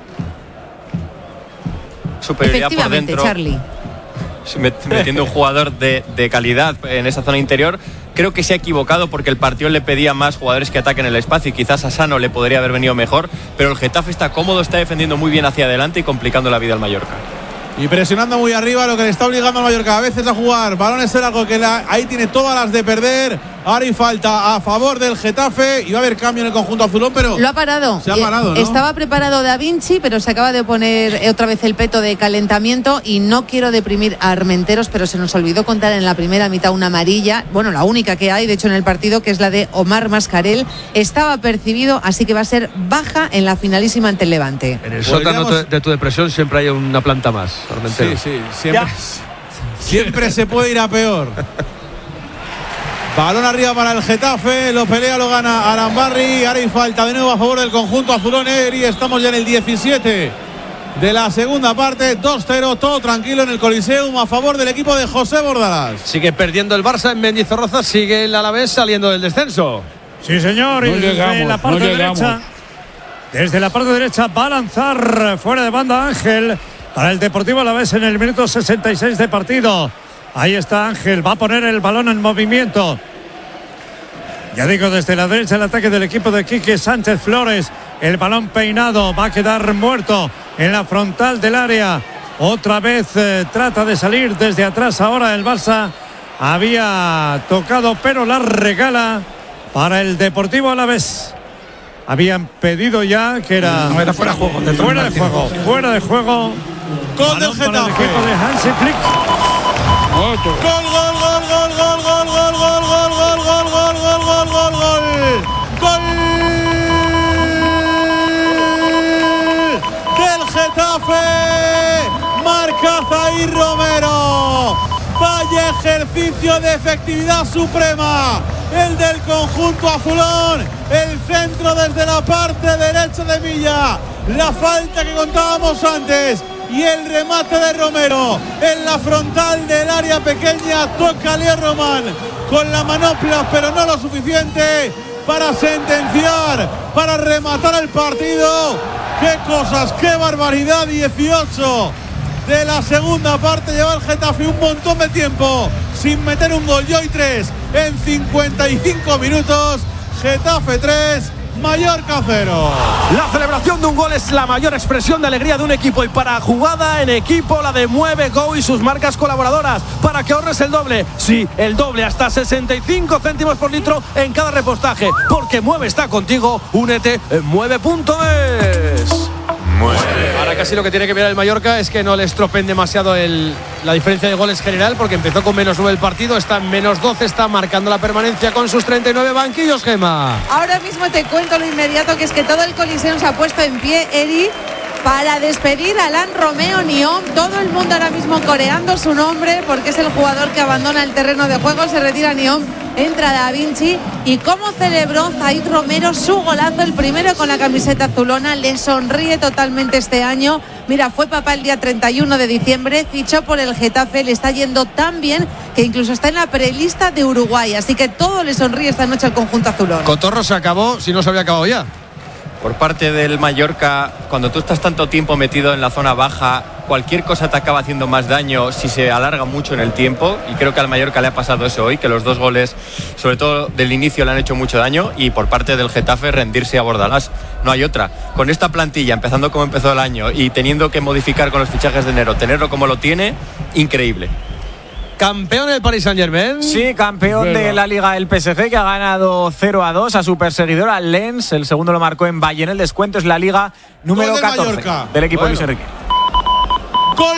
Superioridad por dentro. Charlie. Metiendo un jugador de, de calidad en esa zona interior. Creo que se ha equivocado porque el partido le pedía más jugadores que ataquen el espacio y quizás a Sano le podría haber venido mejor, pero el Getafe está cómodo, está defendiendo muy bien hacia adelante y complicando la vida al Mallorca. Y presionando muy arriba, lo que le está obligando al Mallorca a veces a jugar balones en algo que la, ahí tiene todas las de perder. Ahora hay falta a favor del Getafe y va a haber cambio en el conjunto azulón, pero lo ha parado. Se ha parado, ¿no? Estaba preparado Da Vinci, pero se acaba de poner otra vez el peto de calentamiento y no quiero deprimir a Armenteros, pero se nos olvidó contar en la primera mitad una amarilla, bueno, la única que hay, de hecho, en el partido, que es la de Omar Mascarell. Estaba percibido, así que va a ser baja en la finalísima ante el Levante. En el sótano de tu depresión siempre hay una planta más, Armenteros. Sí, sí, siempre, siempre se puede ir a peor. Balón arriba para el Getafe, lo pelea, lo gana Arambarri. Ahora hay falta de nuevo a favor del conjunto azulón, y estamos ya en el diecisiete de la segunda parte. Dos cero, todo tranquilo en el Coliseum a favor del equipo de José Bordalás. Sigue perdiendo el Barça en Mendizorroza, sigue el Alavés saliendo del descenso. Sí, señor, y no desde llegamos, la parte no derecha, desde la parte derecha va a lanzar fuera de banda Ángel para el Deportivo Alavés en el minuto sesenta y seis de partido. Ahí está Ángel, va a poner el balón en movimiento. Ya digo, desde la derecha el ataque del equipo de Quique Sánchez Flores. El balón peinado va a quedar muerto en la frontal del área. Otra vez eh, trata de salir desde atrás. Ahora el Barça había tocado, pero la regala para el Deportivo Alavés. habían pedido ya que era. No, era fuera de juego. De fuera de juego. Fuera de juego. Gol del Getafe. El equipo de Hansi Flick. Gol, gol, gol, gol, gol, gol, gol, gol, gol, gol, gol, gol, gol, gol, gol, gol, gol. Gol del Getafe. Marca Zaïr Romero. Vaya ejercicio de efectividad suprema. El del conjunto azulón. El centro desde la parte derecha de Milla. La falta que contábamos antes. Y el remate de Romero en la frontal del área pequeña. Toca Leo Román con la manopla, pero no lo suficiente para sentenciar, para rematar el partido. ¡Qué cosas, qué barbaridad! dieciocho de la segunda parte lleva el Getafe un montón de tiempo sin meter un gol. Y hoy tres en cincuenta y cinco minutos. Getafe tres, Mallorca cero. La celebración de un gol es la mayor expresión de alegría de un equipo, y para jugada en equipo la de Mueve Go y sus marcas colaboradoras, para que ahorres el doble, sí, el doble, hasta sesenta y cinco céntimos por litro en cada repostaje, porque Mueve está contigo. Únete en mueve punto es. Ahora casi lo que tiene que mirar el Mallorca es que no le estropen demasiado el, la diferencia de goles general, porque empezó con menos nueve el partido, está en menos doce, está marcando la permanencia con sus treinta y nueve banquillos, Gema. Ahora mismo te cuento lo inmediato, que es que todo el Coliseum se ha puesto en pie, Eri, para despedir a Alain Romeo Nyom. Todo el mundo ahora mismo coreando su nombre, porque es el jugador que abandona el terreno de juego. Se retira Nyom, entra Da Vinci. Y cómo celebró Zaïr Romero su golazo, el primero con la camiseta azulona. Le sonríe totalmente este año. Mira, fue papá el día treinta y uno de diciembre, fichó por el Getafe, le está yendo tan bien que incluso está en la prelista de Uruguay. Así que todo le sonríe esta noche al conjunto azulón. Cotorro se acabó, si no se había acabado ya. Por parte del Mallorca, cuando tú estás tanto tiempo metido en la zona baja, cualquier cosa te acaba haciendo más daño si se alarga mucho en el tiempo, y creo que al Mallorca le ha pasado eso hoy, que los dos goles, sobre todo del inicio, le han hecho mucho daño, y por parte del Getafe rendirse a Bordalás. No hay otra. Con esta plantilla, empezando como empezó el año y teniendo que modificar con los fichajes de enero, tenerlo como lo tiene, increíble. Campeón el Paris Saint-Germain. Sí, campeón de la Liga el P S G, que ha ganado cero a dos a su perseguidor, al Lens. El segundo lo marcó en Bayern. El descuento es la Liga número Gol de catorce Mallorca. del equipo Bueno. de Luis Enrique. Gol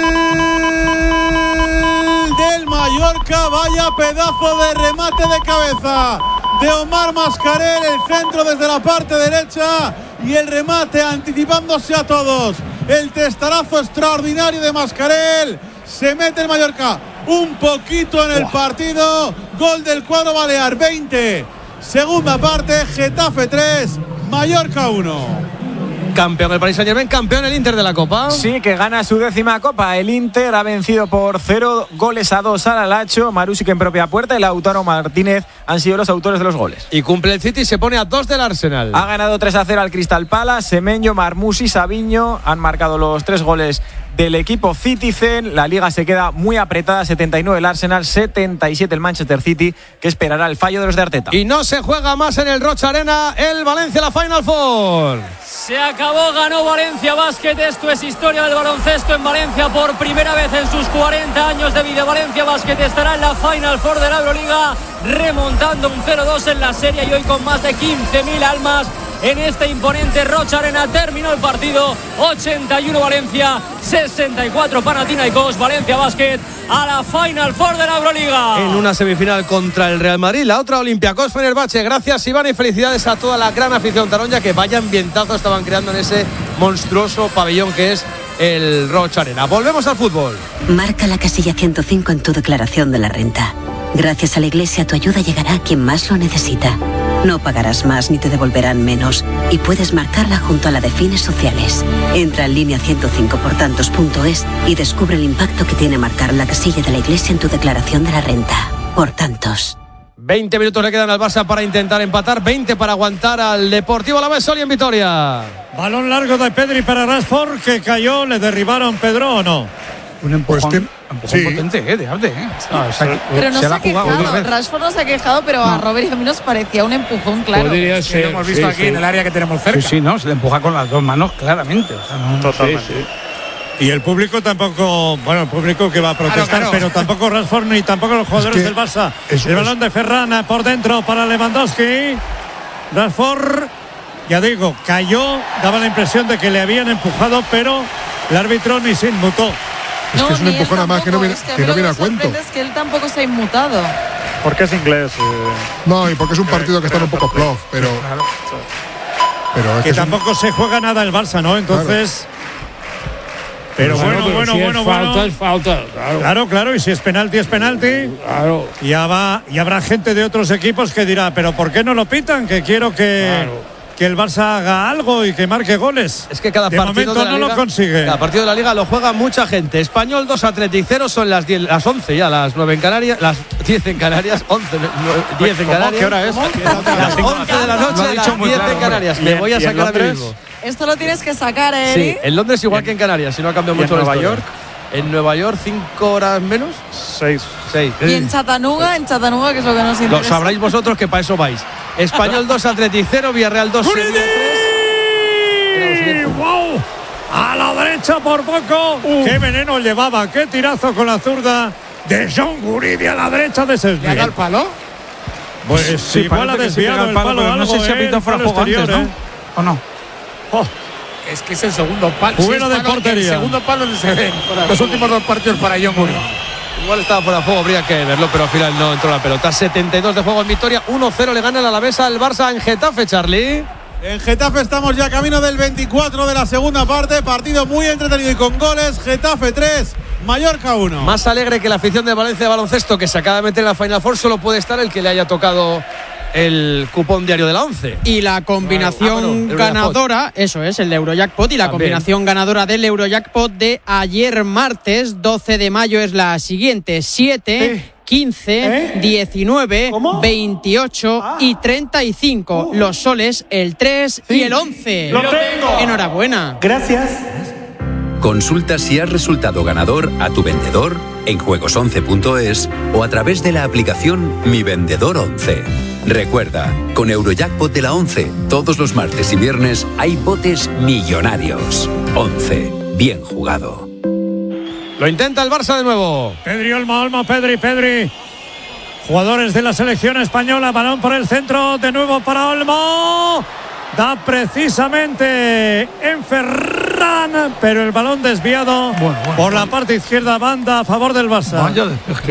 del Mallorca. Vaya pedazo de remate de cabeza de Omar Mascarell. El centro desde la parte derecha y el remate anticipándose a todos. El testarazo extraordinario de Mascarell. Se mete el Mallorca un poquito en el partido. Gol del cuadro balear. veinte. Segunda parte. Getafe tres, Mallorca uno. Campeón el Paris Saint-Germain, campeón el Inter de la Copa. Sí, que gana su décima Copa. El Inter ha vencido por cero goles a dos al Alacho. Marusic en propia puerta y Lautaro Martínez han sido los autores de los goles. Y cumple el City y se pone a dos del Arsenal. Ha ganado tres a cero al Crystal Palace. Semenyo, Marmoush y Savinho han marcado los tres goles del equipo Citizen. La Liga se queda muy apretada. setenta y nueve el Arsenal, setenta y siete el Manchester City, que esperará el fallo de los de Arteta. Y no se juega más en el Rocha Arena. El Valencia, la Final Four. Se acabó, ganó Valencia Basket. Esto es historia del baloncesto en Valencia por primera vez en sus cuarenta años de vida. Valencia Basket estará en la Final Four de la Euroliga, remontando un cero dos en la serie, y hoy con más de quince mil almas en este imponente Rocha Arena. Terminó el partido, ochenta y uno Valencia, sesenta y cuatro Panathinaikos. Valencia Basket a la Final Four de la Euroliga. En una semifinal contra el Real Madrid, la otra Olympiacos Fenerbahce. Gracias, Iván, y felicidades a toda la gran afición taronja, que vaya ambientazo estaban creando en ese monstruoso pabellón que es el Rocha Arena. Volvemos al fútbol. Marca la casilla ciento cinco en tu declaración de la renta. Gracias a la Iglesia, tu ayuda llegará a quien más lo necesita. No pagarás más ni te devolverán menos, y puedes marcarla junto a la de fines sociales. Entra en línea ciento cinco por tantos punto es y descubre el impacto que tiene marcar la casilla de la Iglesia en tu declaración de la renta. Por tantos. veinte minutos le quedan al Barça para intentar empatar, veinte para aguantar al Deportivo Alavés. Soli en Vitoria. Balón largo de Pedri para Rashford, que cayó. ¿Le derribaron, Pedro, o no? Un empujón, Pues que, empujón sí. potente, ¿eh? De Abde, ¿eh? No, o sea, Pero no se, la ha quejado. Rashford no se ha quejado, pero a Robert y a mí nos parecía un empujón, claro. Podría Sí, lo ser. hemos visto sí, aquí sí. en el área que tenemos cerca. Sí, sí, no, se le empuja con las dos manos claramente. O sea, no, Totalmente. Sí, sí. Y el público tampoco, bueno, el público que va a protestar, Claro, claro. pero tampoco Rashford ni tampoco los jugadores Es que del Barça. eso El es- balón de Ferran por dentro para Lewandowski. Rashford ya digo, cayó, daba la impresión de que le habían empujado, pero el árbitro ni se inmutó. Es no, que es un empujón a más que no viene, es que, que no viene a me cuento. sorprende es que él tampoco se ha inmutado. Porque es inglés. Eh. No, y porque es un partido que está un poco plof, pero. pero es que que tampoco un... se juega nada el Barça, ¿no? Entonces. Claro. Pero bueno, pero bueno, si bueno, es bueno. falta, es falta. Claro. claro, claro, y si es penalti, es penalti. Claro. Y, va, y habrá gente de otros equipos que dirá, pero ¿por qué no lo pitan? Que quiero que. Claro. Que el Barça haga algo y que marque goles. Es que cada de partido momento de la no Liga, lo consigue. Cada partido de la Liga lo juega mucha gente. Español dos, Athletic cero, son las, diez, las once ya, las nueve en Canarias, las diez en Canarias, once, diez en Canarias. ¿Qué hora es? Las once de la noche, las diez en Canarias. Me voy a sacar a mí mismo. Esto lo tienes que sacar, ¿eh? Sí, en Londres igual que en Canarias, si no ha cambiado mucho. ¿En Nueva York? En Nueva York, cinco horas menos. Seis. Seis. Y en Chattanooga, en Chattanooga, que es lo que nos interesa. Lo sabréis vosotros, que para eso vais. Español dos, Athletic cero, Villarreal dos, Sevilla tres. ¡Wow! A la derecha por poco. Uh. ¡Qué veneno llevaba! ¡Qué tirazo con la zurda de John Guridi a la derecha de Sesbien! ¿Le ha dado el palo? Pues sí, igual ha desviado el palo, el palo no sé si ha pintado fuera de juego antes, ¿no? ¿eh? ¿O no? Oh. Es que es el segundo palo. Bueno, si de portería. El segundo palo se ven los últimos dos partidos para John Guridi. Igual estaba fuera de juego, habría que verlo, pero al final no entró la pelota. setenta y dos de juego en victoria, uno cero le gana el Alavés al Barça en Getafe, Charlie. En Getafe estamos ya camino del veinticuatro de la segunda parte. Partido muy entretenido y con goles. Getafe tres, Mallorca uno. Más alegre que la afición de Valencia de baloncesto, que se acaba de meter en la Final Four, solo puede estar el que le haya tocado el cupón diario de la once. Y la combinación ah, bueno, ganadora, eso es, el de Eurojackpot, y la También. combinación ganadora del Eurojackpot de ayer martes, doce de mayo, es la siguiente: siete, ¿Eh? quince, ¿Eh? diecinueve, ¿Cómo? veintiocho ah. y treinta y cinco. Uh. Los soles, el tres sí. y el once. ¡Lo tengo! Enhorabuena. Gracias. Consulta si has resultado ganador a tu vendedor en juegos once punto es o a través de la aplicación Mi Vendedor once. Recuerda, con Eurojackpot de la once, todos los martes y viernes hay botes millonarios. once. Bien jugado. Lo intenta el Barça de nuevo. Pedri, Olmo, Olmo, Pedri, Pedri. Jugadores de la selección española, balón por el centro, de nuevo para Olmo. Da precisamente en Ferran, pero el balón desviado bueno, bueno, por la parte izquierda, banda a favor del Barça. Vaya,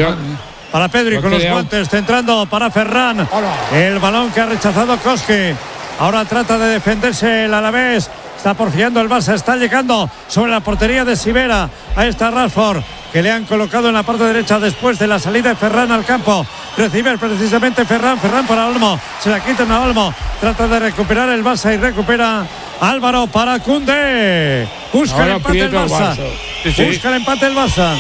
para Pedri con los guantes, centrando para Ferran. El balón que ha rechazado Koski. Ahora trata de defenderse el Alavés. Está porfiando el Barça, está llegando sobre la portería de Sivera. Ahí está Rashford, que le han colocado en la parte derecha después de la salida de Ferran al campo. Recibe precisamente Ferran, Ferran para Olmo. Se la quitan a Olmo. Trata de recuperar el Barça y recupera Álvaro para Koundé. Busca Ahora el empate el Barça. Barça. Sí, sí. Busca el empate el Barça.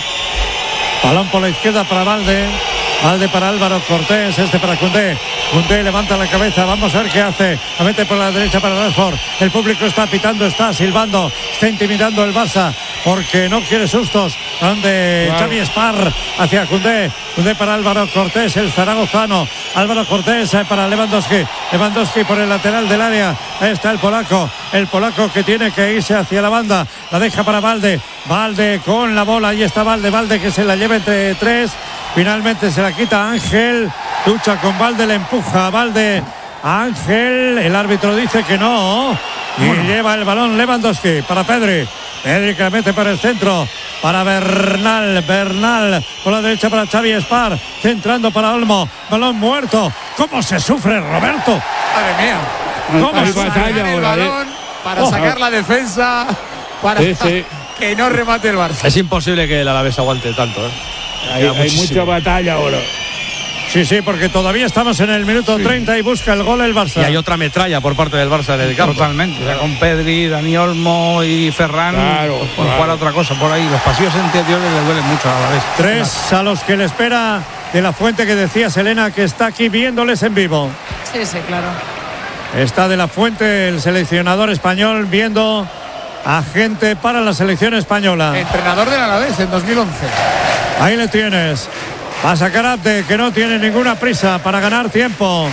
Balón por la izquierda para Valde. Valde para Álvaro Cortés, este para Koundé. Koundé levanta la cabeza, vamos a ver qué hace. La mete por la derecha para Rashford. El público está pitando, está silbando, está intimidando el Barça porque no quiere sustos. Donde claro. Xavi Spar hacia Koundé. Koundé para Álvaro Cortés, el zaragozano. Álvaro Cortés para Lewandowski. Lewandowski por el lateral del área. Ahí está el polaco. El polaco que tiene que irse hacia la banda. La deja para Valde. Valde con la bola. Ahí está Valde. Valde que se la lleva entre tres. Finalmente se la quita Ángel. Lucha con Valde, le empuja a Valde. Ángel, el árbitro dice que no. Y bueno. Lleva el balón Lewandowski para Pedri. Pedri que la mete para el centro. Para Bernal. Bernal por la derecha para Xavi Spar. Centrando para Olmo. Balón muerto. ¿Cómo se sufre Roberto? Madre mía. ¿Cómo se batalla el balón para oh. sacar la defensa? Para sí, sí. que no remate el Barça. Es imposible que el Alavés aguante tanto, ¿eh? Hay, hay mucha batalla ahora. Sí, sí, porque todavía estamos en el minuto sí. treinta y busca el gol el Barça. Y hay otra metralla por parte del Barça en el campo. Totalmente. Claro. Con Pedri, Dani Olmo y Ferran. Claro, por jugar a otra cosa por ahí. Los pasillos interiores le duelen mucho a la vez. Tres claro. a los que le espera de la fuente que decía Selena, que está aquí viéndoles en vivo. Sí, sí, claro. Está de la fuente el seleccionador español viendo a gente para la selección española. Entrenador del Alavés en dos mil once. Ahí le tienes. Va a sacar Abde, que no tiene ninguna prisa para ganar tiempo,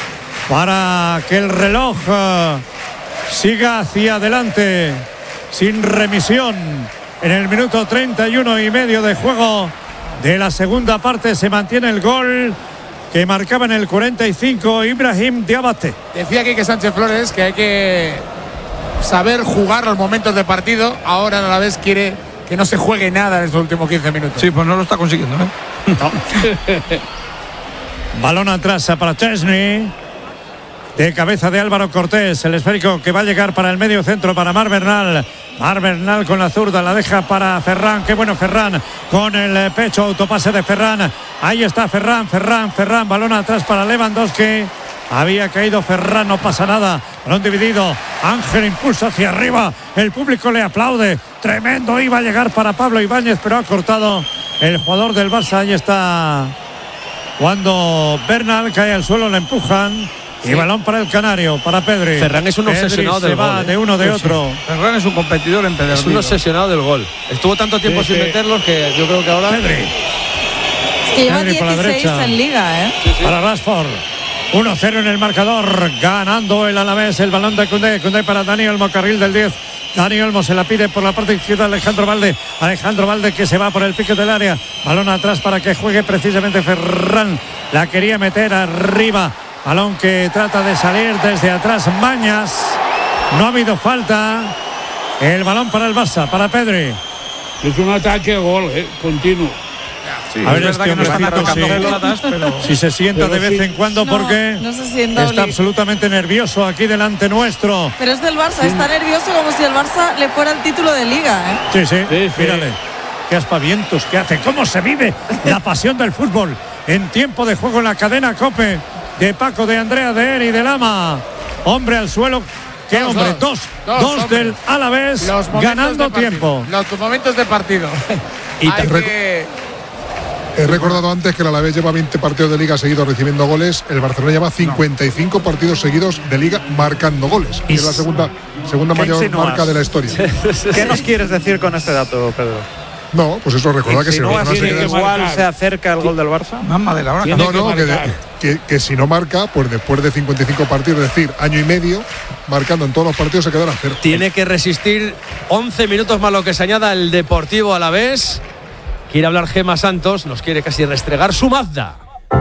para que el reloj uh, siga hacia adelante sin remisión. En el minuto treinta y uno y medio de juego de la segunda parte se mantiene el gol que marcaba en el cuarenta y cinco Ibrahim Diabate. Decía Quique Sánchez Flores que hay que saber jugar los momentos de partido. Ahora a la vez quiere que no se juegue nada en estos últimos quince minutos. Sí, pues no lo está consiguiendo, ¿eh? No. Balón atrás para Chesney. De cabeza de Álvaro Cortés. El esférico que va a llegar para el medio centro para Mar Bernal. Mar Bernal con la zurda. La deja para Ferran. Qué bueno Ferran. Con el pecho. Autopase de Ferran. Ahí está Ferran. Ferran. Ferran. Balón atrás para Lewandowski. Había caído Ferran. No pasa nada. Balón dividido. Ángel impulsa hacia arriba. El público le aplaude. Tremendo. Iba a llegar para Pablo Ibáñez. Pero ha cortado el jugador del Barça. Ahí está. Cuando Bernal cae al suelo. Le empujan. Y sí. Balón para el canario, para Pedri. Ferran es un Pedri obsesionado se del va gol. ¿eh? de uno de sí, otro. Sí. Ferran es un competidor en Pedri. Es un obsesionado del gol. Estuvo tanto tiempo sí, sin sí. meterlos que yo creo que ahora. Pedri. Es que lleva Pedri por la dieciséis derecha. en liga, ¿eh? Sí, sí. Para Rashford. uno cero en el marcador. Ganando el Alavés. El balón de Koundé. Koundé para Dani Olmo, carril del diez. Dani Olmo se la pide por la parte izquierda Alejandro Valde. Alejandro Valde que se va por el pique del área. Balón atrás para que juegue precisamente Ferran. La quería meter arriba. Balón que trata de salir desde atrás Mañas. No ha habido falta. El balón para el Barça, para Pedri. Es un ataque gol, eh, continuo. Sí, a ver, este que no están atacando pelotas, pero si se sienta de vez sí. en cuando, no, porque no se sienta está Oli. absolutamente nervioso aquí delante nuestro. Pero es del Barça, sí. Está nervioso como si el Barça le fuera el título de liga, ¿eh? Sí, sí, sí, sí. Mírale. Qué aspavientos que hace, cómo se vive la pasión del fútbol en tiempo de juego en la cadena COPE. De Paco, de Andrea, de Eri, de Lama. Hombre al suelo. ¿Qué dos, hombre? Dos. Dos, dos, dos del Alavés ganando tiempo. Los momentos de partido. Y te que... He recordado antes que el Alavés lleva veinte partidos de liga seguidos recibiendo goles. El Barcelona lleva cincuenta y cinco no. partidos seguidos de liga marcando goles. Y es la segunda, segunda mayor insinúas? marca de la historia. ¿Qué nos quieres decir con este dato, Pedro? No, pues eso, recordad que si no se queda igual se acerca el gol del Barça. No, no, que, de, que, que si no marca, pues después de cincuenta y cinco partidos, es decir, año y medio, marcando en todos los partidos se quedará a cero. Tiene que resistir once minutos más lo que se añada el Deportivo Alavés. Quiere hablar Gemma Santos, nos quiere casi restregar su Mazda.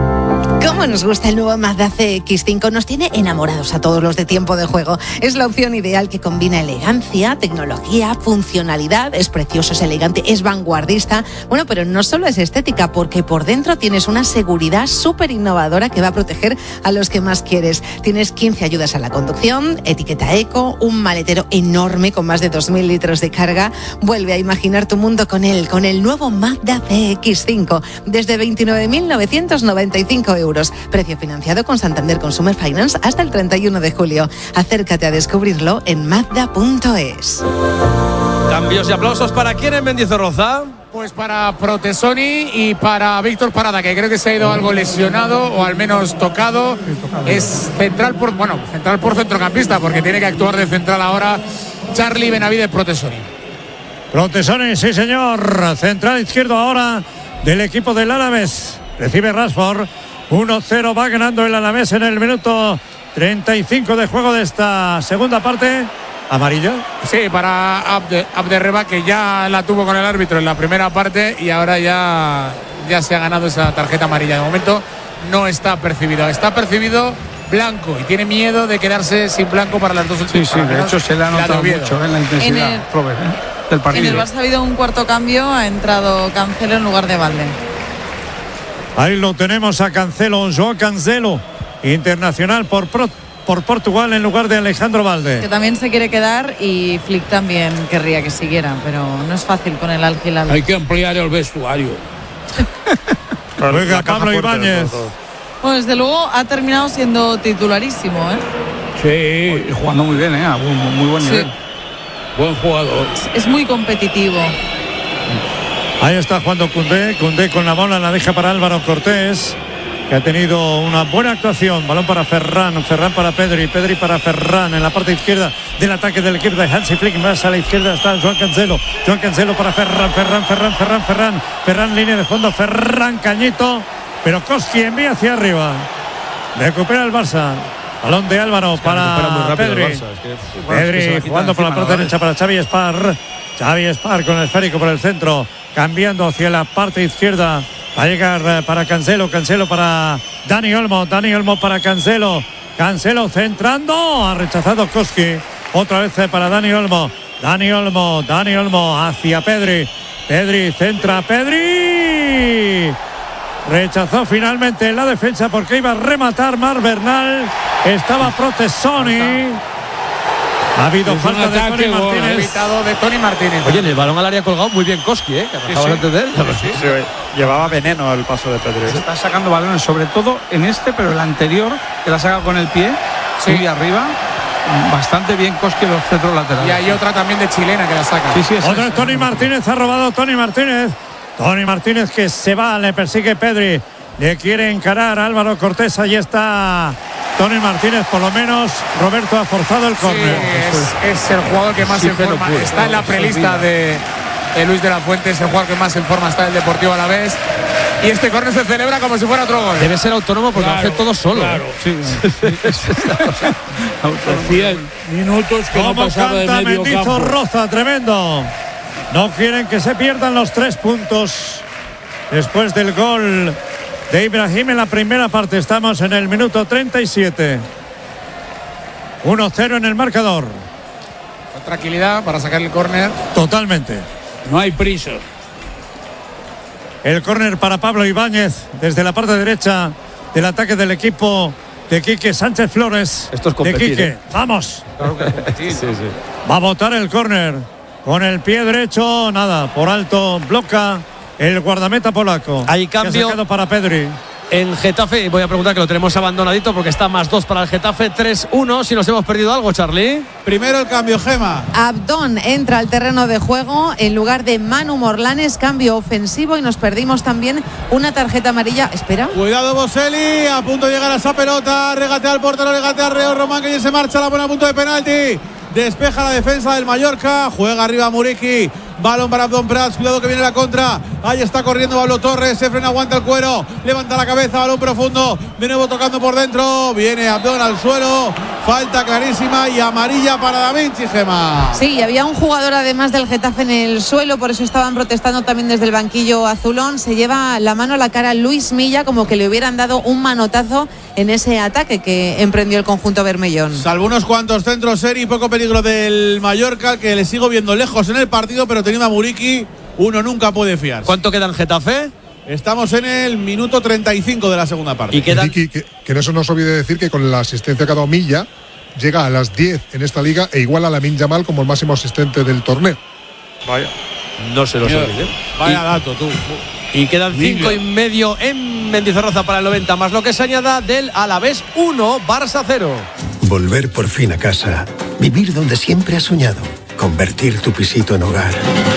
¿Cómo nos gusta el nuevo Mazda C X cinco? Nos tiene enamorados a todos los de tiempo de juego. Es la opción ideal que combina elegancia, tecnología, funcionalidad. Es precioso, es elegante, es vanguardista. Bueno, pero no solo es estética, porque por dentro tienes una seguridad súper innovadora que va a proteger a los que más quieres. Tienes quince ayudas a la conducción, etiqueta eco, un maletero enorme con más de dos mil litros de carga. Vuelve a imaginar tu mundo con él, con el nuevo Mazda C X cinco. Desde veintinueve mil novecientos noventa y cinco euros. Precio financiado con Santander Consumer Finance hasta el treinta y uno de julio. Acércate a descubrirlo en mazda punto es. Cambios y aplausos para quién en Mendizorroza. Pues para Protesoni y para Víctor Parada, que creo que se ha ido algo lesionado o al menos tocado. Es central por, bueno, central por centrocampista, porque tiene que actuar de central ahora Charlie Benavides Protesoni. Protesoni, sí señor. Central izquierdo ahora del equipo del Alavés. Recibe Rashford. uno cero va ganando el Alavés en el minuto treinta y cinco de juego de esta segunda parte. ¿Amarilla? Sí, para Abde, Abderreba, que ya la tuvo con el árbitro en la primera parte y ahora ya, ya se ha ganado esa tarjeta amarilla. De momento no está percibido. Está percibido blanco y tiene miedo de quedarse sin blanco para las dos últimas. Sí, sí, de hecho se le ha notado mucho en la intensidad en el, Robert, ¿eh? del partido. En el Barça ha habido un cuarto cambio, ha entrado Cancelo en lugar de Valde. Ahí lo tenemos a Cancelo, João Cancelo, internacional por, Pro, por Portugal en lugar de Alejandro Valde. Que también se quiere quedar y Flick también querría que siguiera, pero no es fácil con el Al Hilal. Hay que ampliar el vestuario. Juega Pablo Ibáñez. Bueno, desde luego ha terminado siendo titularísimo, ¿eh? Sí, jugando muy bien, ¿eh? A muy, muy buen nivel. Sí. Buen jugador. Es, es muy competitivo. Ahí está jugando Koundé, Koundé con la bola, la deja para Álvaro Cortés, que ha tenido una buena actuación. Balón para Ferran, Ferran para Pedri, Pedri para Ferran en la parte izquierda del ataque del equipo de Hansi Flick. Más a la izquierda está João Cancelo, João Cancelo para Ferran, Ferran, Ferran, Ferran, Ferran, Ferran, línea de fondo, Ferran, Cañito, pero Koski envía hacia arriba. Recupera el Barça. Balón de Álvaro es que para Pedri. Barça, es que, bueno, Pedri es que jugando por la parte derecha para Xavi Espar. Xavi Espar con el esférico por el centro, cambiando hacia la parte izquierda. Va a llegar para Cancelo, Cancelo para Dani Olmo, Dani Olmo para Cancelo. Cancelo centrando, ha rechazado Koski. Otra vez para Dani Olmo. Dani Olmo, Dani Olmo hacia Pedri. Pedri centra, Pedri. Rechazó finalmente la defensa porque iba a rematar Mar Bernal. Estaba Protesoni. Ha habido Es falta un de ataque, Tony gol, Martínez. Evitado de Tony Martínez. Oye, en el balón al área colgado muy bien Koski, ¿eh? Que Sí, acabas sí. antes de él. Sí, sí, llevaba veneno el paso de Pedri. Está sacando balones, sobre todo en este, pero el anterior, que la saca con el pie, Sí. muy arriba. Bastante bien Koski los centros laterales. Y hay otra también de chilena que la saca. Sí, sí, es Otra es Tony Martínez, ha robado Tony Martínez. Tony Martínez que se va, le persigue Pedri. Le quiere encarar a Álvaro Cortés. Ahí está Tony Martínez. Por lo menos Roberto ha forzado el Sí, córner. es, es el jugador que más Sí, en pero forma puede, está en no, la se prelista olvida. de, de Luis de la Fuente. Es el jugador que más en forma está del Deportivo Alavés. Y este córner se celebra como si fuera otro gol. Debe ser autónomo porque Claro, lo hace todo solo. claro. ¿eh? Hacía minutos que no Como pasaba de canta medio campo. Mendizorroza, tremendo. No quieren que se pierdan los tres puntos después del gol de Ibrahim en la primera parte. Estamos en el minuto treinta y siete. uno cero en el marcador. Con tranquilidad para sacar el córner. Totalmente. No hay prisa. El córner para Pablo Ibáñez desde la parte derecha del ataque del equipo de Quique Sánchez Flores. Esto es de competir, Quique. ¿eh? Vamos. Claro que sí, sí. Va a botar el córner con el pie derecho. Nada, por alto bloca el guardameta polaco. Hay Que ha cambio. sacado para Pedri. En Getafe, voy a preguntar que lo tenemos abandonadito porque está más dos para el Getafe, tres uno. Si nos hemos perdido algo, Charlie. Primero el cambio, Gema. Abdón entra al terreno de juego en lugar de Manu Morlanes, cambio ofensivo, y nos perdimos también una tarjeta amarilla. Espera. Cuidado Boselli, a punto de llegar a esa pelota, regatea al portero, regatea al Reo Román, que ya se marcha, la pone a punto de penalti. Despeja la defensa del Mallorca, juega arriba Muriqui, balón para Abdón Prats, cuidado que viene la contra, ahí está corriendo Pablo Torres, se frena, aguanta el cuero, levanta la cabeza, balón profundo, de nuevo tocando por dentro, viene Abdón al suelo, falta clarísima y amarilla para Da Vinci, Gema. Sí, y había un jugador además del Getafe en el suelo, por eso estaban protestando también desde el banquillo azulón. Se lleva la mano a la cara Luis Milla, como que le hubieran dado un manotazo en ese ataque que emprendió el conjunto bermellón. Salvo unos cuantos centros serios y poco peligro del Mallorca, que le sigo viendo lejos en el partido, pero teniendo a Muriqui, uno nunca puede fiarse. ¿Cuánto queda en Getafe? Estamos en el minuto treinta y cinco de la segunda parte. Y quedan... Ricky, que, que en eso no se olvide decir que con la asistencia que ha dado Milla, llega a las diez en esta liga e iguala a Lamine Yamal como el máximo asistente del torneo. Vaya. No se los olvide. Vaya Y- dato, tú. Y quedan cinco y medio en Mendizorroza para el noventa, más lo que se añada del Alavés uno, Barça cero. Volver por fin a casa. Vivir donde siempre has soñado. Convertir tu pisito en hogar.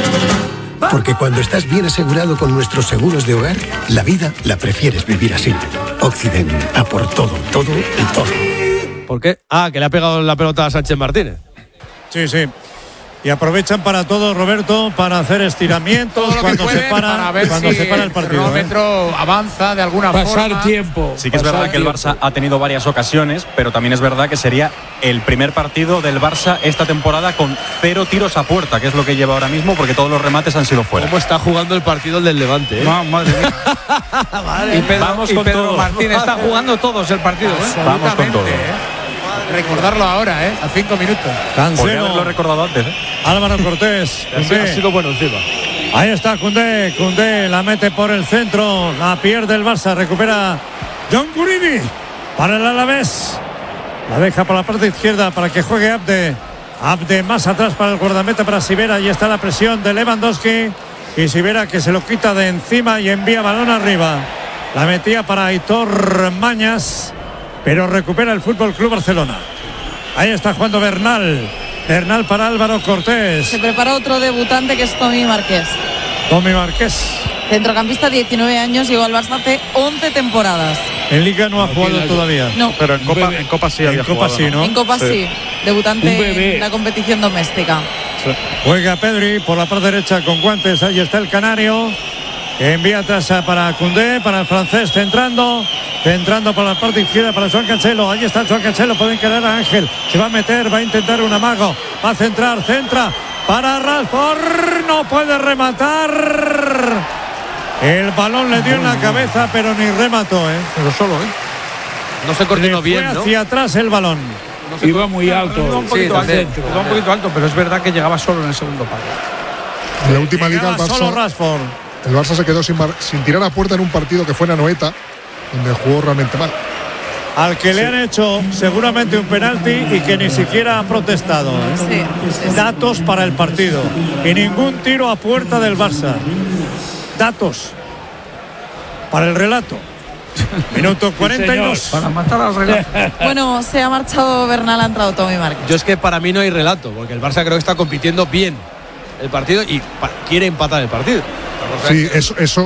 Porque cuando estás bien asegurado con nuestros seguros de hogar, la vida la prefieres vivir así. Occident, a por todo, todo y todo. ¿Por qué? Ah, que le ha pegado la pelota a Sánchez Martínez. Sí, sí. Y aprovechan para todo, Roberto, para hacer estiramientos Todo lo que cuando, se pueden para, para ver cuando si se para el partido. ¿eh? cronómetro avanza de alguna Pasar forma. tiempo. Sí que es pasar verdad que el tiempo. Barça ha tenido varias ocasiones, pero también es verdad que sería el primer partido del Barça esta temporada con cero tiros a puerta, que es lo que lleva ahora mismo, porque todos los remates han sido fuera. ¿Cómo está jugando el partido el del Levante? ¿eh? No, madre mía. Vale. Y Pedro, Vamos y con Pedro todo. Martínez está jugando todos el partido. ¿eh? Vamos con todo. ¿eh? Recordarlo ahora, ¿eh? A cinco minutos. Podría haberlo Cancelo, recordado antes. ¿eh? Álvaro Cortés. Ha sido- Koundé. ha sido bueno encima. Ahí está Koundé, Koundé la mete por el centro, la pierde el Barça, recupera John Gurini para el Alavés. La deja por la parte izquierda para que juegue Abde. Abde más atrás para el guardameta, para Sivera. Ahí está la presión de Lewandowski. Y Sivera que se lo quita de encima y envía balón arriba. La metía para Aitor Mañas, pero recupera el Fútbol Club Barcelona. Ahí está jugando Bernal. Bernal para Álvaro Cortés. Se prepara otro debutante que es Tommy Márquez. Tommy Márquez. Centrocampista, diecinueve años, llegó al Barça hace once temporadas. En Liga no ha jugado todavía. No, Pero en Copa, en Copa sí En había Copa jugado, sí, ¿no? en Copa Sí. sí. Un Debutante bebé. en la competición doméstica. Juega Pedri por la parte derecha con guantes. Ahí está el canario. Envía atrás para Koundé, para el francés, centrando. Centrando por la parte izquierda para Joan Cancelo. Ahí está Joan Cancelo. Pueden quedar a Ángel. Se va a meter, va a intentar un amago. Va a centrar, centra para Rashford. No puede rematar. El balón le dio en la cabeza, pero ni remató, ¿eh? Pero solo, ¿eh? No se coordinó bien, fue ¿no? hacia atrás el balón. No se iba muy alto. Iba un poquito, sí, alto, iba un poquito alto, pero es verdad que llegaba solo en el segundo palo. En la última liga el Solo Barça, Rashford. el Barça se quedó sin, sin tirar a puerta en un partido que fue en Anoeta, donde jugó realmente mal. Al que le han hecho seguramente un penalti y que ni siquiera ha protestado, ¿eh? Sí. Datos para el partido. Y ningún tiro a puerta del Barça. Datos para el relato. Minuto cuarenta y dos. Para matar al relato. Bueno, se ha marchado Bernal, ha entrado Tommy Márquez. Yo es que para mí no hay relato, porque el Barça creo que está compitiendo bien el partido y pa- quiere empatar el partido. Sí, eso, eso